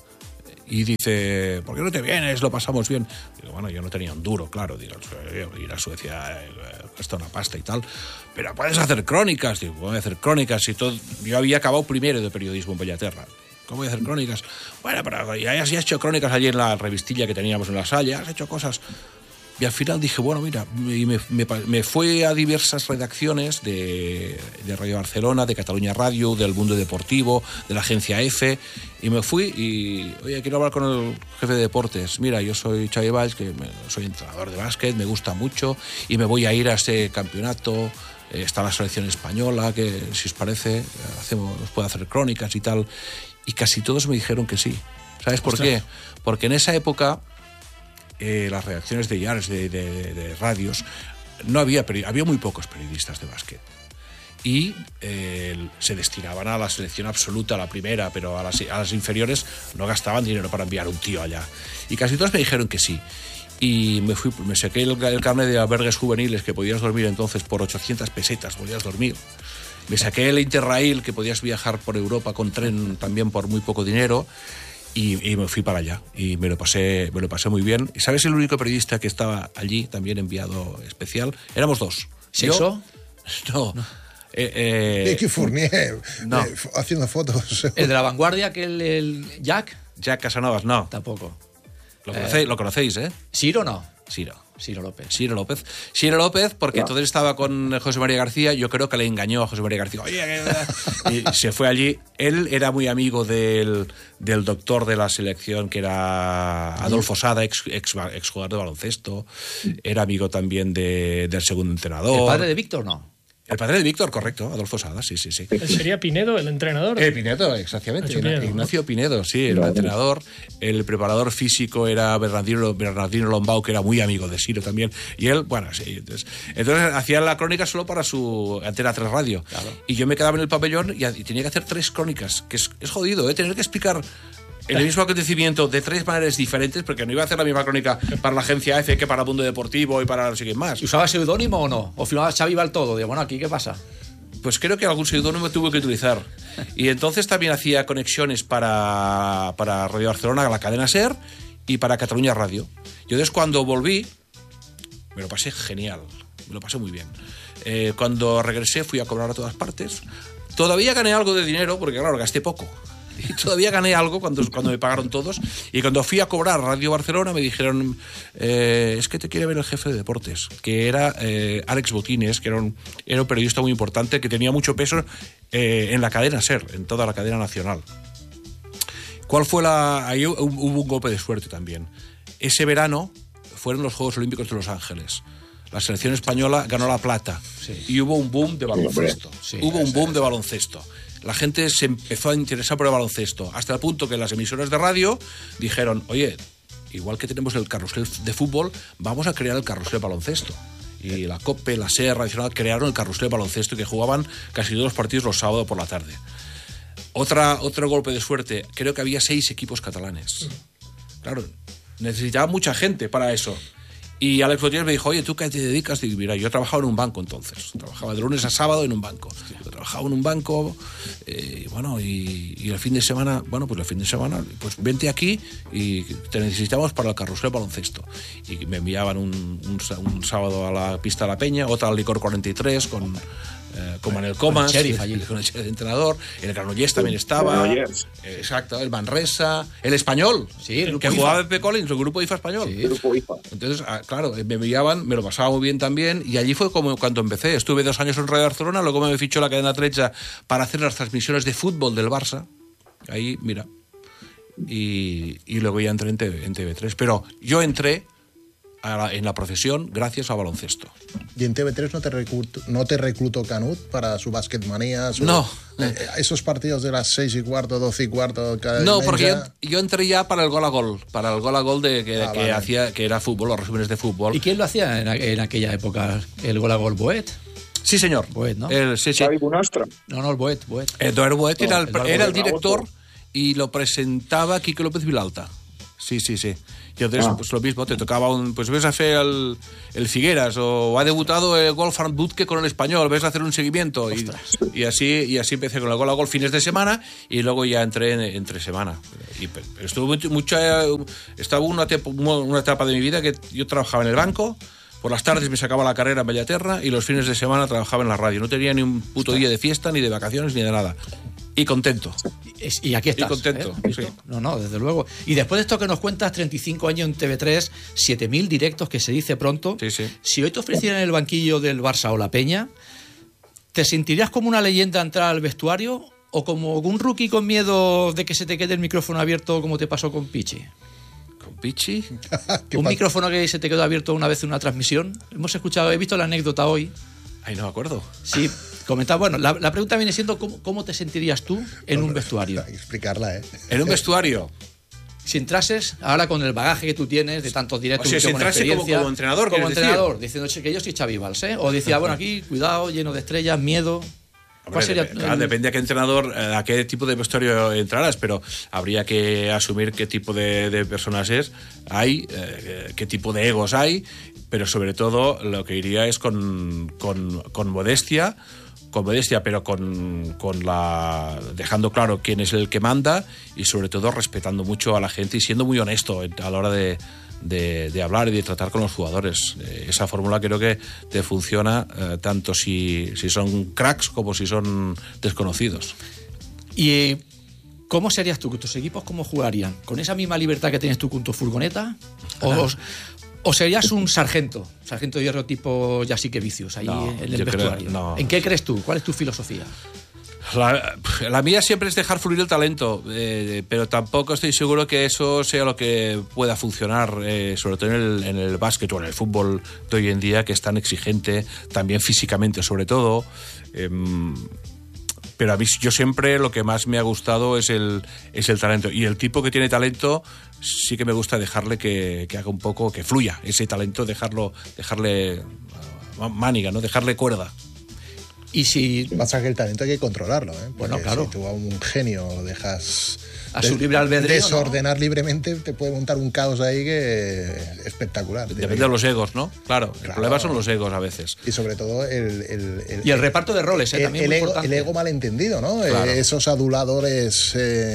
y dice, ¿por qué no te vienes? Lo pasamos bien. Digo, bueno, yo no tenía un duro, claro, digo, ir a Suecia cuesta una pasta y tal, pero puedes hacer crónicas. Digo, voy a hacer crónicas y todo. Yo había acabado primero de periodismo en Bellaterra. ¿Cómo voy a hacer crónicas? Bueno, pero ya has hecho crónicas allí en la revistilla que teníamos en La Salle, has hecho cosas. Y al final dije, bueno, mira, y me fui a diversas redacciones de Radio Barcelona, de Cataluña Radio, del Mundo Deportivo, de la agencia F, y me fui y, oye, quiero hablar con el jefe de deportes. Mira, yo soy Xavi Valls, que soy entrenador de básquet, me gusta mucho, y me voy a ir a ese campeonato. Está la selección española, que si os parece, os puede hacer crónicas y tal. Y casi todos me dijeron que sí. ¿Sabes por qué? Porque en esa época las redacciones de diarios, de radios, no había muy pocos periodistas de básquet. Y se destinaban a la selección absoluta, a la primera, pero a las inferiores no gastaban dinero para enviar un tío allá. Y casi todos me dijeron que sí. Y me saqué el carnet de albergues juveniles, que podías dormir entonces por 800 pesetas, podías dormir. Me saqué el Interrail, que podías viajar por Europa con tren también por muy poco dinero. Y me fui para allá y me lo pasé muy bien. ¿Y sabes el único periodista que estaba allí, también enviado especial? Éramos dos. ¿Sexo? No. Nicky Fournier, no. Haciendo fotos. ¿El de La Vanguardia, que el Jack? Jack Casanovas, no. Tampoco. Lo conocéis, ¿eh? ¿Ciro no? Ciro López. Ciro López, porque entonces estaba con José María García. Yo creo que le engañó a José María García. Oye, y se fue allí. Él era muy amigo del doctor de la selección, que era Adolfo Sada, ex jugador de baloncesto. Era amigo también del segundo entrenador. ¿El padre de Víctor no? El padre de Víctor, correcto, Adolfo Sada, sí. ¿Él sería Pinedo, el entrenador? Pinedo, exactamente. Ignacio Pinedo, sí, el entrenador. El preparador físico era Bernardino Lombao, que era muy amigo de Ciro también. Y él, bueno, sí. Entonces hacía la crónica solo para su Antena 3 Radio. Claro. Y yo me quedaba en el pabellón y tenía que hacer 3 crónicas, que es jodido, tener que explicar el mismo acontecimiento de 3 maneras diferentes, porque no iba a hacer la misma crónica para la agencia F que para el Mundo Deportivo y para no sé quién más. ¿Y usaba seudónimo o no? ¿O filmaba Xavi Valls todo? Digo, bueno, ¿aquí qué pasa? Pues creo que algún seudónimo tuvo que utilizar. Y entonces también hacía conexiones para Radio Barcelona, la cadena SER, y para Cataluña Radio. Yo entonces cuando volví, me lo pasé genial, me lo pasé muy bien. Cuando regresé fui a cobrar a todas partes. Todavía gané algo de dinero, porque claro, gasté poco. Y todavía gané algo cuando me pagaron todos. Y cuando fui a cobrar Radio Barcelona me dijeron, es que te quiere ver el jefe de deportes, que era Alex Botines, que era un periodista muy importante, que tenía mucho peso en la cadena SER, en toda la cadena nacional. ¿Cuál fue ahí hubo un golpe de suerte también. Ese verano fueron los Juegos Olímpicos de Los Ángeles. La selección española ganó la plata. Sí. Y hubo un boom de baloncesto. Sí, de baloncesto. La gente se empezó a interesar por el baloncesto, hasta el punto que las emisoras de radio dijeron, oye, igual que tenemos el carrusel de fútbol, vamos a crear el carrusel de baloncesto. Y la COPE, la SER, Nacional crearon el carrusel de baloncesto, que jugaban casi todos los partidos los sábados por la tarde. Otro golpe de suerte, creo que había 6 equipos catalanes. Claro, necesitaba mucha gente para eso. Y Alex Botines me dijo, oye, ¿tú qué te dedicas? Digo, mira, yo trabajaba en un banco entonces. Trabajaba de lunes a sábado en un banco. Yo trabajaba en un banco, y el fin de semana, pues vente aquí y te necesitamos para el carrusel baloncesto. Y me enviaban un sábado a la pista de la Peña, otra al Licor 43 con Manel Comas, con el sheriff de entrenador. El Granollers también estaba. Exacto, el Manresa, el Español, sí, el que jugaba Pepe Collins, el grupo IFA español. Sí. Grupo IFA. Entonces, claro, me enviaban, me lo pasaba muy bien también, y allí fue como cuando empecé. Estuve 2 años en Radio Barcelona, luego me fichó la cadena Trecha para hacer las transmisiones de fútbol del Barça. Ahí, mira. Y luego ya entré en TV3. Pero yo entré en la profesión gracias al baloncesto. ¿Y en TV3 no te reclutó Canut para su Basketmanía? No. Esos partidos de las 6:15, 12:15 cada No, diumenge? porque yo entré ya para el gol a gol que vale. hacía, que era fútbol, los resúmenes de fútbol. ¿Y quién lo hacía en aquella época? ¿El gol a gol Boet? Sí, señor. Boet, ¿no? Sí. Xavi Bonastre. No, el Boet. Eduardo Boet era el Boet. director y lo presentaba Quique López Vilalta. Sí. Y entonces, pues lo mismo, te tocaba pues ves a hacer el Figueras o ha debutado el Wolfgang Butke con el Español, ves a hacer un seguimiento y así empecé con el gol a gol fines de semana y luego ya entré entre semana. Pero estuve estaba una etapa de mi vida que yo trabajaba en el banco. Por las tardes me sacaba la carrera en Bellaterra y los fines de semana trabajaba en la radio. No tenía ni un puto día de fiesta, ni de vacaciones, ni de nada. Y contento. Y aquí estás. Y contento, sí. No, desde luego. Y después de esto que nos cuentas, 35 años en TV3, 7.000 directos, que se dice pronto. Sí. Si hoy te ofrecieran el banquillo del Barça o la Peña, ¿te sentirías como una leyenda entrar al vestuario o como un rookie con miedo de que se te quede el micrófono abierto como te pasó con Pichi? Pichi. Un micrófono que se te quedó abierto una vez en una transmisión. He visto la anécdota hoy. Ay, no me acuerdo. Sí, comentaba. Bueno, la pregunta viene siendo ¿cómo te sentirías tú en un vestuario? Hay que explicarla, ¿eh? En un vestuario. Si entrases ahora con el bagaje que tú tienes de tantos directos, O sea, si con entrase experiencia, como entrenador, como ¿quieres entrenador, diciendo que yo soy Xavi Valls, ¿eh? O decía, bueno, aquí, cuidado, lleno de estrellas, miedo. ¿Cuál sería? Depende a qué entrenador, a qué tipo de vestuario entrarás, pero habría que asumir qué tipo de personas hay, qué tipo de egos hay, pero sobre todo lo que iría es con modestia, pero dejando claro quién es el que manda y sobre todo respetando mucho a la gente y siendo muy honesto a la hora de hablar y de tratar con los jugadores. Esa fórmula creo que te funciona tanto si son cracks como si son desconocidos. ¿Y cómo serías tú? ¿Tus equipos cómo jugarían? ¿Con esa misma libertad que tienes tú con tu furgoneta? ¿O serías un sargento de hierro tipo Yasique Vicius ahí en el vestuario? No. ¿En qué crees tú? ¿Cuál es tu filosofía? La mía siempre es dejar fluir el talento, pero tampoco estoy seguro que eso sea lo que pueda funcionar, sobre todo en el básquet o en el fútbol de hoy en día, que es tan exigente, también físicamente sobre todo. Pero a mí, yo siempre lo que más me ha gustado es el talento. Y el tipo que tiene talento, sí que me gusta dejarle que haga un poco, que fluya ese talento, dejarle mániga, ¿no? Dejarle cuerda. Y si Pasa que el talento hay que controlarlo, ¿eh? Porque bueno, claro. si tú a un genio lo dejas a su libre albedrío, desordenar libremente, te puede montar un caos ahí que es espectacular. Depende de los egos, ¿no? Claro, el problema son los egos a veces. Y sobre todo y el reparto de roles, también muy importante. El ego malentendido, ¿no? Claro. Esos aduladores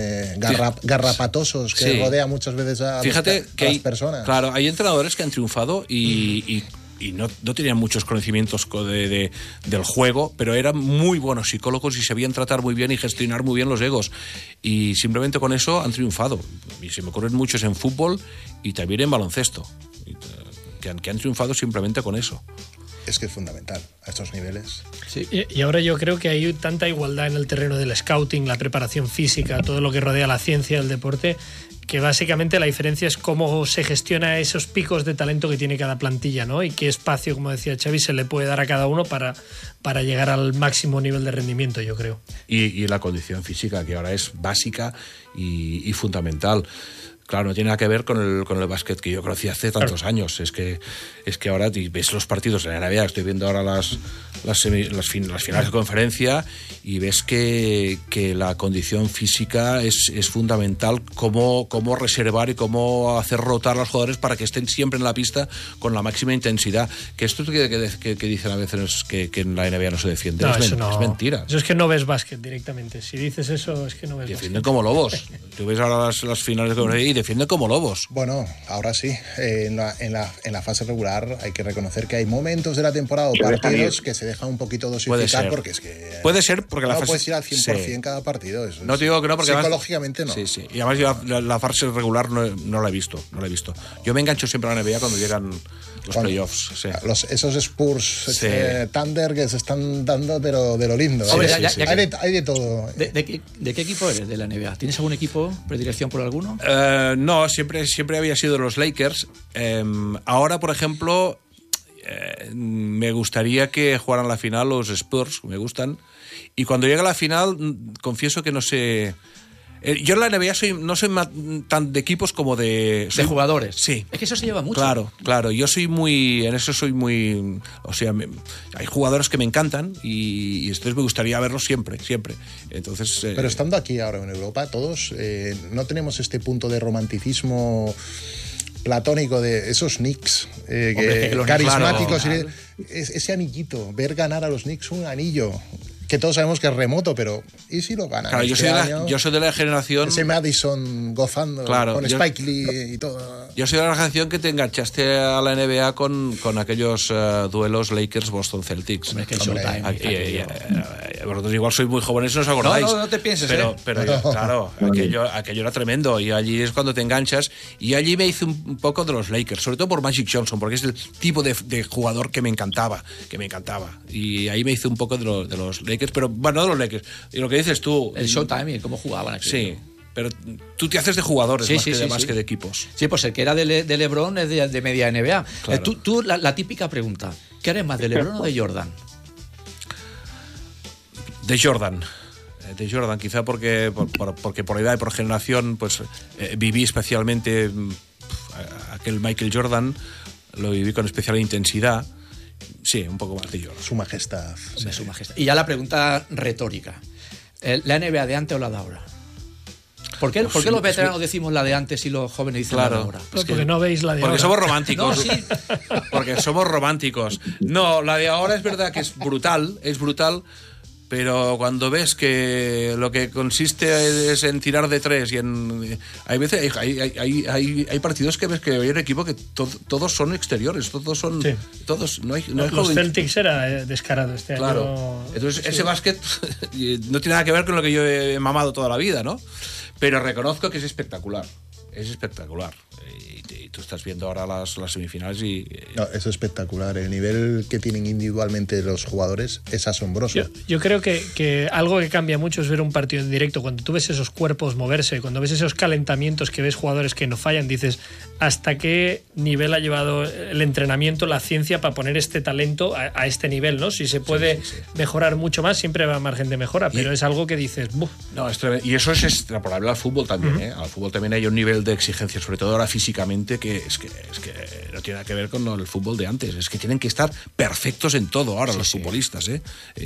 garrapatosos que rodean muchas veces a las personas. Claro, hay entrenadores que han triunfado y no tenían muchos conocimientos del juego, pero eran muy buenos psicólogos y sabían tratar muy bien y gestionar muy bien los egos. Y simplemente con eso han triunfado. Y se me ocurren muchos en fútbol y también en baloncesto, que han triunfado simplemente con eso. Es que es fundamental a estos niveles. Sí. Y ahora yo creo que hay tanta igualdad en el terreno del scouting, la preparación física, todo lo que rodea la ciencia del deporte, que básicamente la diferencia es cómo se gestiona esos picos de talento que tiene cada plantilla, ¿no? Y qué espacio, como decía Xavi, se le puede dar a cada uno para llegar al máximo nivel de rendimiento, yo creo. Y la condición física, que ahora es básica y fundamental. Claro, no tiene nada que ver con el básquet que yo conocí hace tantos años. Es que ahora ves los partidos en la NBA, estoy viendo ahora las finales de conferencia y ves que la condición física es fundamental, cómo reservar y cómo hacer rotar a los jugadores para que estén siempre en la pista con la máxima intensidad. Que esto que dicen a veces que en la NBA no se defiende, No, es mentira. Eso es que no ves básquet directamente. Si dices eso, es que no ves Defienden básquet. como lobos. Tú ves ahora las finales de conferencia y defienden como lobos. Bueno, ahora sí. En la fase regular hay que reconocer que hay momentos de la temporada o partidos que se dejan un poquito dosificar porque es que... Puede ser porque la no fase... puedes ir al 100% sí. cada partido. Eso no te digo que no, porque psicológicamente además, no. Sí. Y además yo la fase regular no la he visto. Yo me engancho siempre a la NBA cuando llegan los playoffs. Sí. Esos Spurs Sí. Thunder que se están dando, pero de lo lindo. Hombre, ¿eh? Hay de todo. ¿De qué equipo eres de la NBA? ¿Tienes algún equipo, predilección por alguno? No, siempre había sido los Lakers. Ahora, por ejemplo, me gustaría que jugaran la final los Spurs, me gustan. Y cuando llegue a la final, confieso que no sé... Yo en la NBA no soy tan de equipos como de... De jugadores. Sí. Es que eso se lleva mucho. Claro. Yo soy muy... En eso soy muy... O sea, hay jugadores que me encantan y entonces me gustaría verlos siempre. Entonces... Pero estando aquí ahora en Europa, todos no tenemos este punto de romanticismo platónico de esos Knicks carismáticos. Claro. Ese anillito, ver ganar a los Knicks un anillo... Que todos sabemos que es remoto, pero ¿y si lo ganan? Claro, yo soy de la generación... Ese Madison gozando con Spike Lee y todo. Yo soy de la generación que te enganchaste a la NBA con aquellos duelos Lakers-Boston Celtics. Hombre, que Showtime. Vosotros igual sois muy jóvenes y no os acordáis. No te pienses, pero claro, aquello era tremendo. Y allí es cuando te enganchas. Y allí me hice un poco de los Lakers, sobre todo por Magic Johnson, porque es el tipo de jugador que me encantaba. Y ahí me hice un poco de los Lakers. Pero bueno, no de los Lakers. Y lo que dices tú... El Showtime y cómo jugaban aquí. Sí, pero tú te haces de jugadores más que de equipos. Sí, pues el que era de LeBron es de media NBA. Claro. Tú la típica pregunta, ¿qué eres más, de LeBron o de Jordan? De Jordan, quizá porque por edad y por generación pues viví especialmente aquel Michael Jordan, lo viví con especial intensidad. Sí, un poco más de Jordan. Su majestad. Su majestad. Y ya la pregunta retórica. ¿La NBA de antes o la de ahora? ¿Por qué los veteranos decimos la de antes y los jóvenes dicen la de ahora? Porque no veis la de porque ahora. Somos románticos. No, sí. Porque somos románticos. No, la de ahora es verdad que es brutal, pero cuando ves que lo que consiste es en tirar de tres y hay veces hay partidos que ves que hay un equipo que todos son exteriores, todos no hay los Celtics era descarado este año. Claro. Entonces ese básquet no tiene nada que ver con lo que yo he mamado toda la vida, ¿no? Pero reconozco que es espectacular. Y tú estás viendo ahora las semifinales y... No, es espectacular. El nivel que tienen individualmente los jugadores es asombroso. Yo creo que algo que cambia mucho es ver un partido en directo. Cuando tú ves esos cuerpos moverse, cuando ves esos calentamientos, que ves jugadores que no fallan, dices, ¿hasta qué nivel ha llevado el entrenamiento, la ciencia para poner este talento a este nivel, ¿no? Si se puede mejorar mucho más, siempre va a margen de mejora, pero es algo que dices, ¡buf! No, y eso es extrapolable al fútbol también, ¿eh? Al fútbol también hay un nivel de exigencia, sobre todo ahora físicamente, que es que no tiene nada que ver con el fútbol de antes. Es que tienen que estar perfectos en todo ahora los futbolistas, ¿eh?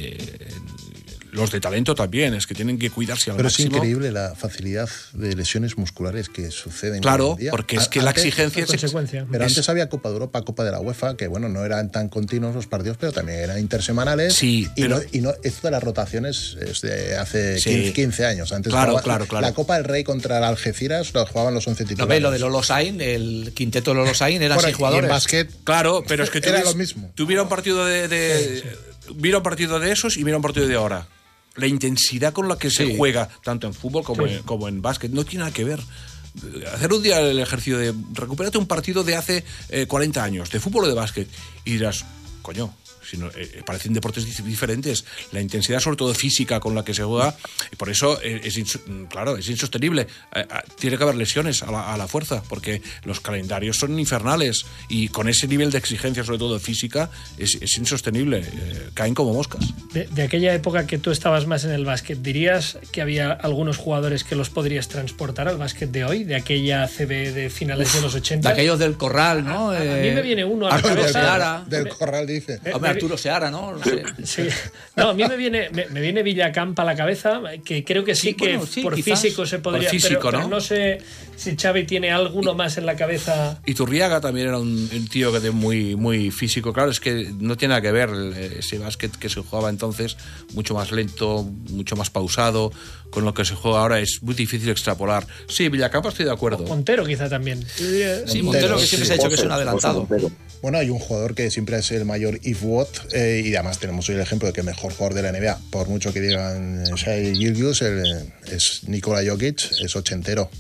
Los de talento también, es que tienen que cuidarse al máximo. Pero es increíble la facilidad de lesiones musculares que suceden. Claro, hoy en día. porque es que la exigencia es consecuencia. Pero antes había Copa de Europa, Copa de la UEFA, que bueno, no eran tan continuos los partidos, pero también eran intersemanales. Sí, pero... esto de las rotaciones es de hace 15 años. Antes claro. La Copa del Rey contra el Algeciras lo jugaban los 11 titulares. No ves, lo de Lolo Sain, el quinteto de Lolo Sain eran 6 jugadores. Y en básquet, claro, pero es que era lo mismo. Tú mira un partido mira un partido de esos y mira un partido de ahora. La intensidad con la que se juega, tanto en fútbol como en básquet, no tiene nada que ver. Hacer un día el ejercicio de recupérate un partido de hace 40 años, de fútbol o de básquet, y dirás, coño, parecen deportes diferentes. La intensidad, sobre todo física, con la que se juega, y por eso es insostenible. Tiene que haber lesiones a la fuerza, porque los calendarios son infernales, y con ese nivel de exigencia, sobre todo física, es insostenible. Caen como moscas. De aquella época que tú estabas más en el básquet, ¿dirías que había algunos jugadores que los podrías transportar al básquet de hoy? De aquella ACB de finales de los 80. De aquellos del Corral, ¿no? A mí me viene uno a la cabeza. Del Corral, dice. Arturo Seara, ¿no? No sé. Sí. No, a mí me viene Villacampa a la cabeza, que creo que sí, por quizás, físico se podría... Por físico, pero no sé si Xavi tiene alguno más en la cabeza. Y Turriaga también era un tío que de muy físico. Claro, es que no tiene nada que ver ese básquet que se jugaba entonces, mucho más lento, mucho más pausado, con lo que se juega ahora es muy difícil extrapolar. Sí, Villacampa estoy de acuerdo. Montero quizá también. Sí, Montero que siempre se ha dicho que es un adelantado. Bueno, hay un jugador que siempre es el mayor if what, y además tenemos hoy el ejemplo de que el mejor jugador de la NBA, por mucho que digan Shai Gilgeous, es Nikola Jokic, es ochentero.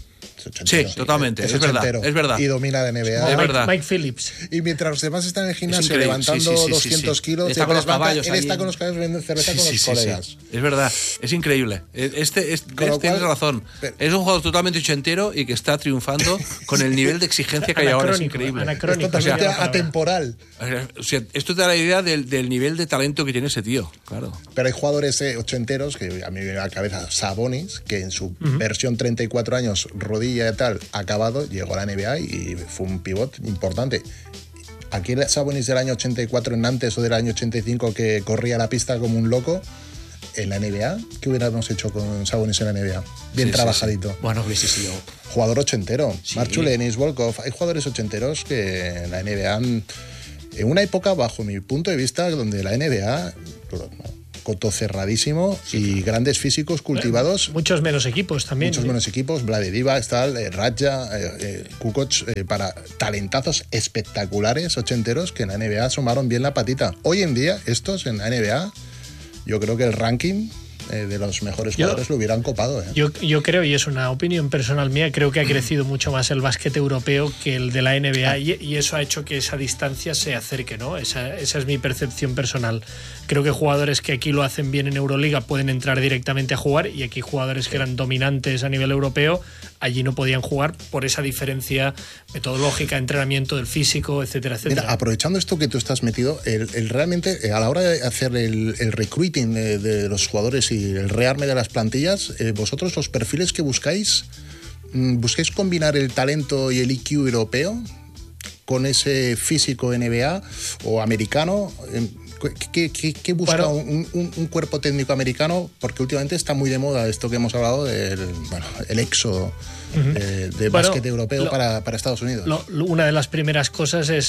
ochentero. Sí, totalmente, es ochentero, verdad, es verdad. Y domina la NBA. Es verdad. Mike Phillips. Y mientras los demás están en el gimnasio increíble. levantando Sí. 200 kilos, Está con los caballos él ahí está con los caballos bebiendo cerveza con los colegas. Es verdad, es increíble. Tienes razón. Es un jugador totalmente ochentero y que está triunfando con el nivel de exigencia que hay ahora. Es increíble. Es Anacrónico. totalmente O sea, atemporal. O sea, esto te da la idea del nivel de talento que tiene ese tío, claro. Pero hay jugadores ochenteros que a mí me viene a la cabeza Sabonis, que en su versión 34 años, rodilla y tal, acabado, llegó a la NBA y fue un pivot importante. Aquí el Sabonis del año 84 en Nantes o del año 85 que corría la pista como un loco, en la NBA, ¿qué hubiéramos hecho con Sabonis en la NBA? Bien trabajadito. Bueno, hubiese sido... Jugador ochentero. Sí. Marchulenis, Volkov. Hay jugadores ochenteros que en la NBA en una época, bajo mi punto de vista, donde la NBA, coto cerradísimo y grandes físicos cultivados. Muchos menos equipos también. Muchos menos equipos. Vlade Divac, Radja, Kukoc, para talentazos espectaculares ochenteros que en la NBA asomaron bien la patita. Hoy en día, estos en la NBA, yo creo que el ranking de los mejores jugadores lo hubieran copado. Yo creo, y es una opinión personal mía, creo que ha crecido mucho más el básquet europeo que el de la NBA y eso ha hecho que esa distancia se acerque, ¿no? Esa es mi percepción personal. Creo que jugadores que aquí lo hacen bien en Euroliga pueden entrar directamente a jugar y aquí jugadores que eran dominantes a nivel europeo allí no podían jugar por esa diferencia metodológica, entrenamiento del físico, etcétera, etcétera. Mira, aprovechando esto que tú estás metido, realmente a la hora de hacer el recruiting de los jugadores y el rearme de las plantillas, vosotros los perfiles que buscáis combinar el talento y el IQ europeo con ese físico NBA o americano. ¿Qué busca un cuerpo técnico americano? Porque últimamente está muy de moda esto que hemos hablado del el éxodo de básquet europeo para Estados Unidos. Una de las primeras cosas es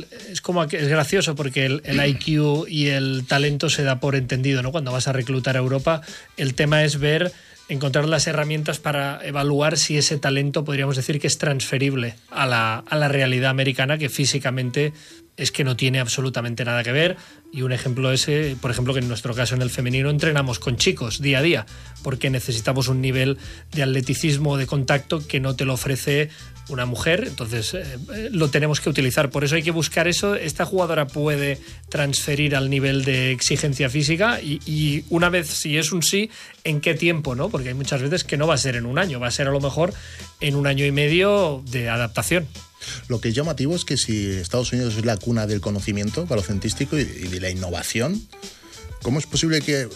es gracioso porque el IQ y el talento se da por entendido, ¿no? Cuando vas a reclutar a Europa, el tema es encontrar las herramientas para evaluar si ese talento podríamos decir que es transferible a la realidad americana, que físicamente es que no tiene absolutamente nada que ver. Y un ejemplo es, por ejemplo, que en nuestro caso en el femenino entrenamos con chicos día a día, porque necesitamos un nivel de atleticismo, de contacto que no te lo ofrece una mujer, entonces lo tenemos que utilizar. Por eso hay que buscar eso. Esta jugadora puede transferir al nivel de exigencia física y una vez, si es un sí, ¿en qué tiempo? ¿No? Porque hay muchas veces que no va a ser en un año, va a ser a lo mejor en 1 año y medio de adaptación. Lo que es llamativo es que si Estados Unidos es la cuna del conocimiento baloncenístico y de la innovación, ¿cómo es posible que,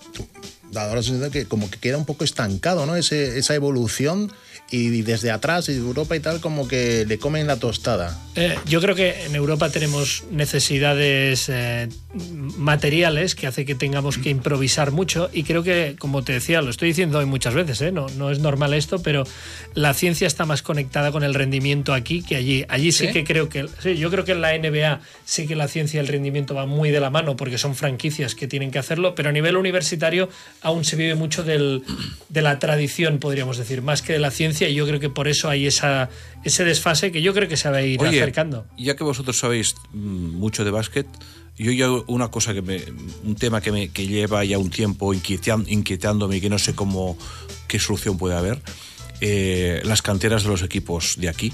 dado la sensación que como que queda un poco estancado, ¿no? Esa evolución, y desde atrás, y Europa y tal, como que le comen la tostada? Yo creo que en Europa tenemos necesidades materiales que hace que tengamos que improvisar mucho, y creo que, como te decía, lo estoy diciendo hoy muchas veces, no es normal esto, pero la ciencia está más conectada con el rendimiento aquí que allí. Allí sí que creo que... Sí, yo creo que en la NBA sí que la ciencia y el rendimiento van muy de la mano porque son franquicias que tienen que hacerlo, pero a nivel universitario aún se vive mucho de la tradición, podríamos decir, más que de la ciencia, y yo creo que por eso hay ese desfase que yo creo que se va a ir acercando. Ya que vosotros sabéis mucho de básquet, yo ya una cosa un tema que lleva ya un tiempo inquietándome y que no sé qué solución puede haber, las canteras de los equipos de aquí.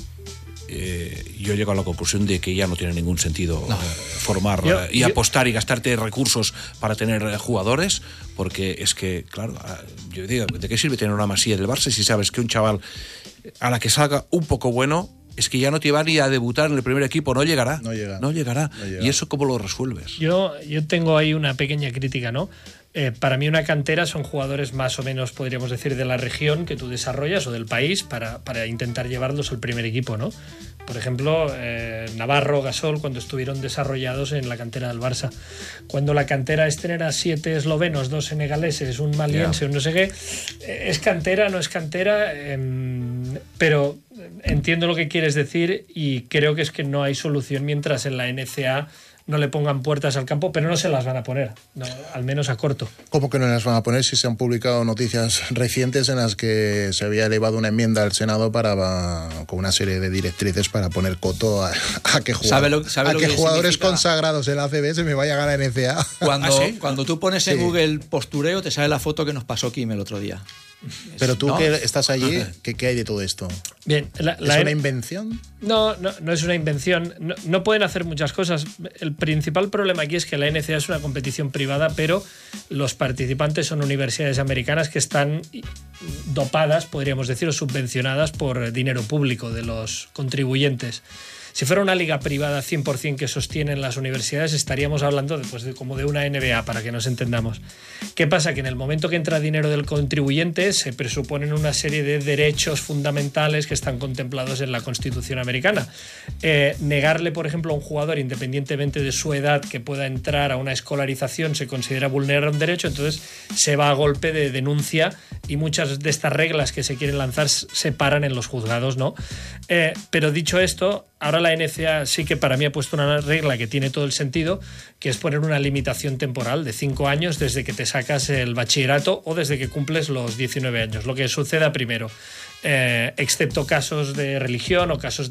Yo llego a la conclusión de que ya no tiene ningún sentido formar y apostar y gastarte recursos para tener jugadores, porque es que, claro, yo digo, ¿de qué sirve tener una Masía del Barça si sabes que un chaval a la que salga un poco bueno es que ya no te va ni a debutar en el primer equipo? No llegará. ¿Y eso cómo lo resuelves? Yo tengo ahí una pequeña crítica, ¿no? Para mí una cantera son jugadores más o menos, podríamos decir, de la región que tú desarrollas o del país para intentar llevarlos al primer equipo, ¿no? Por ejemplo, Navarro, Gasol, cuando estuvieron desarrollados en la cantera del Barça. Cuando la cantera es tener a 7 eslovenos, 2 senegaleses, un maliense, un no sé qué, ¿es cantera, no es cantera? Pero entiendo lo que quieres decir y creo que es que no hay solución mientras en la NCAA no le pongan puertas al campo, pero no se las van a poner, al menos a corto. ¿Cómo que no las van a poner si se han publicado noticias recientes en las que se había elevado una enmienda al Senado con una serie de directrices para poner coto a que jugadores significa? Consagrados en la ACB se me vayan a la NCAA? Cuando tú pones en Google postureo, te sale la foto que nos pasó Kim el otro día. Pero tú ¿no? que estás allí, ¿qué hay de todo esto? Bien, ¿Es una invención? No es una invención. No pueden hacer muchas cosas. El principal problema aquí es que la NCAA es una competición privada, pero los participantes son universidades americanas que están dopadas, podríamos decir, o subvencionadas por dinero público de los contribuyentes. Si fuera una liga privada 100% que sostienen las universidades, estaríamos hablando como de una NBA, para que nos entendamos. ¿Qué pasa? Que en el momento que entra dinero del contribuyente se presuponen una serie de derechos fundamentales que están contemplados en la Constitución americana. Negarle, por ejemplo, a un jugador, independientemente de su edad, que pueda entrar a una escolarización, se considera vulnerar un derecho, entonces se va a golpe de denuncia y muchas de estas reglas que se quieren lanzar se paran en los juzgados, ¿no? Pero dicho esto, ahora la NCAA sí que para mí ha puesto una regla que tiene todo el sentido, que es poner una limitación temporal de 5 años desde que te sacas el bachillerato o desde que cumples los 19 años, lo que suceda primero, excepto casos de religión o casos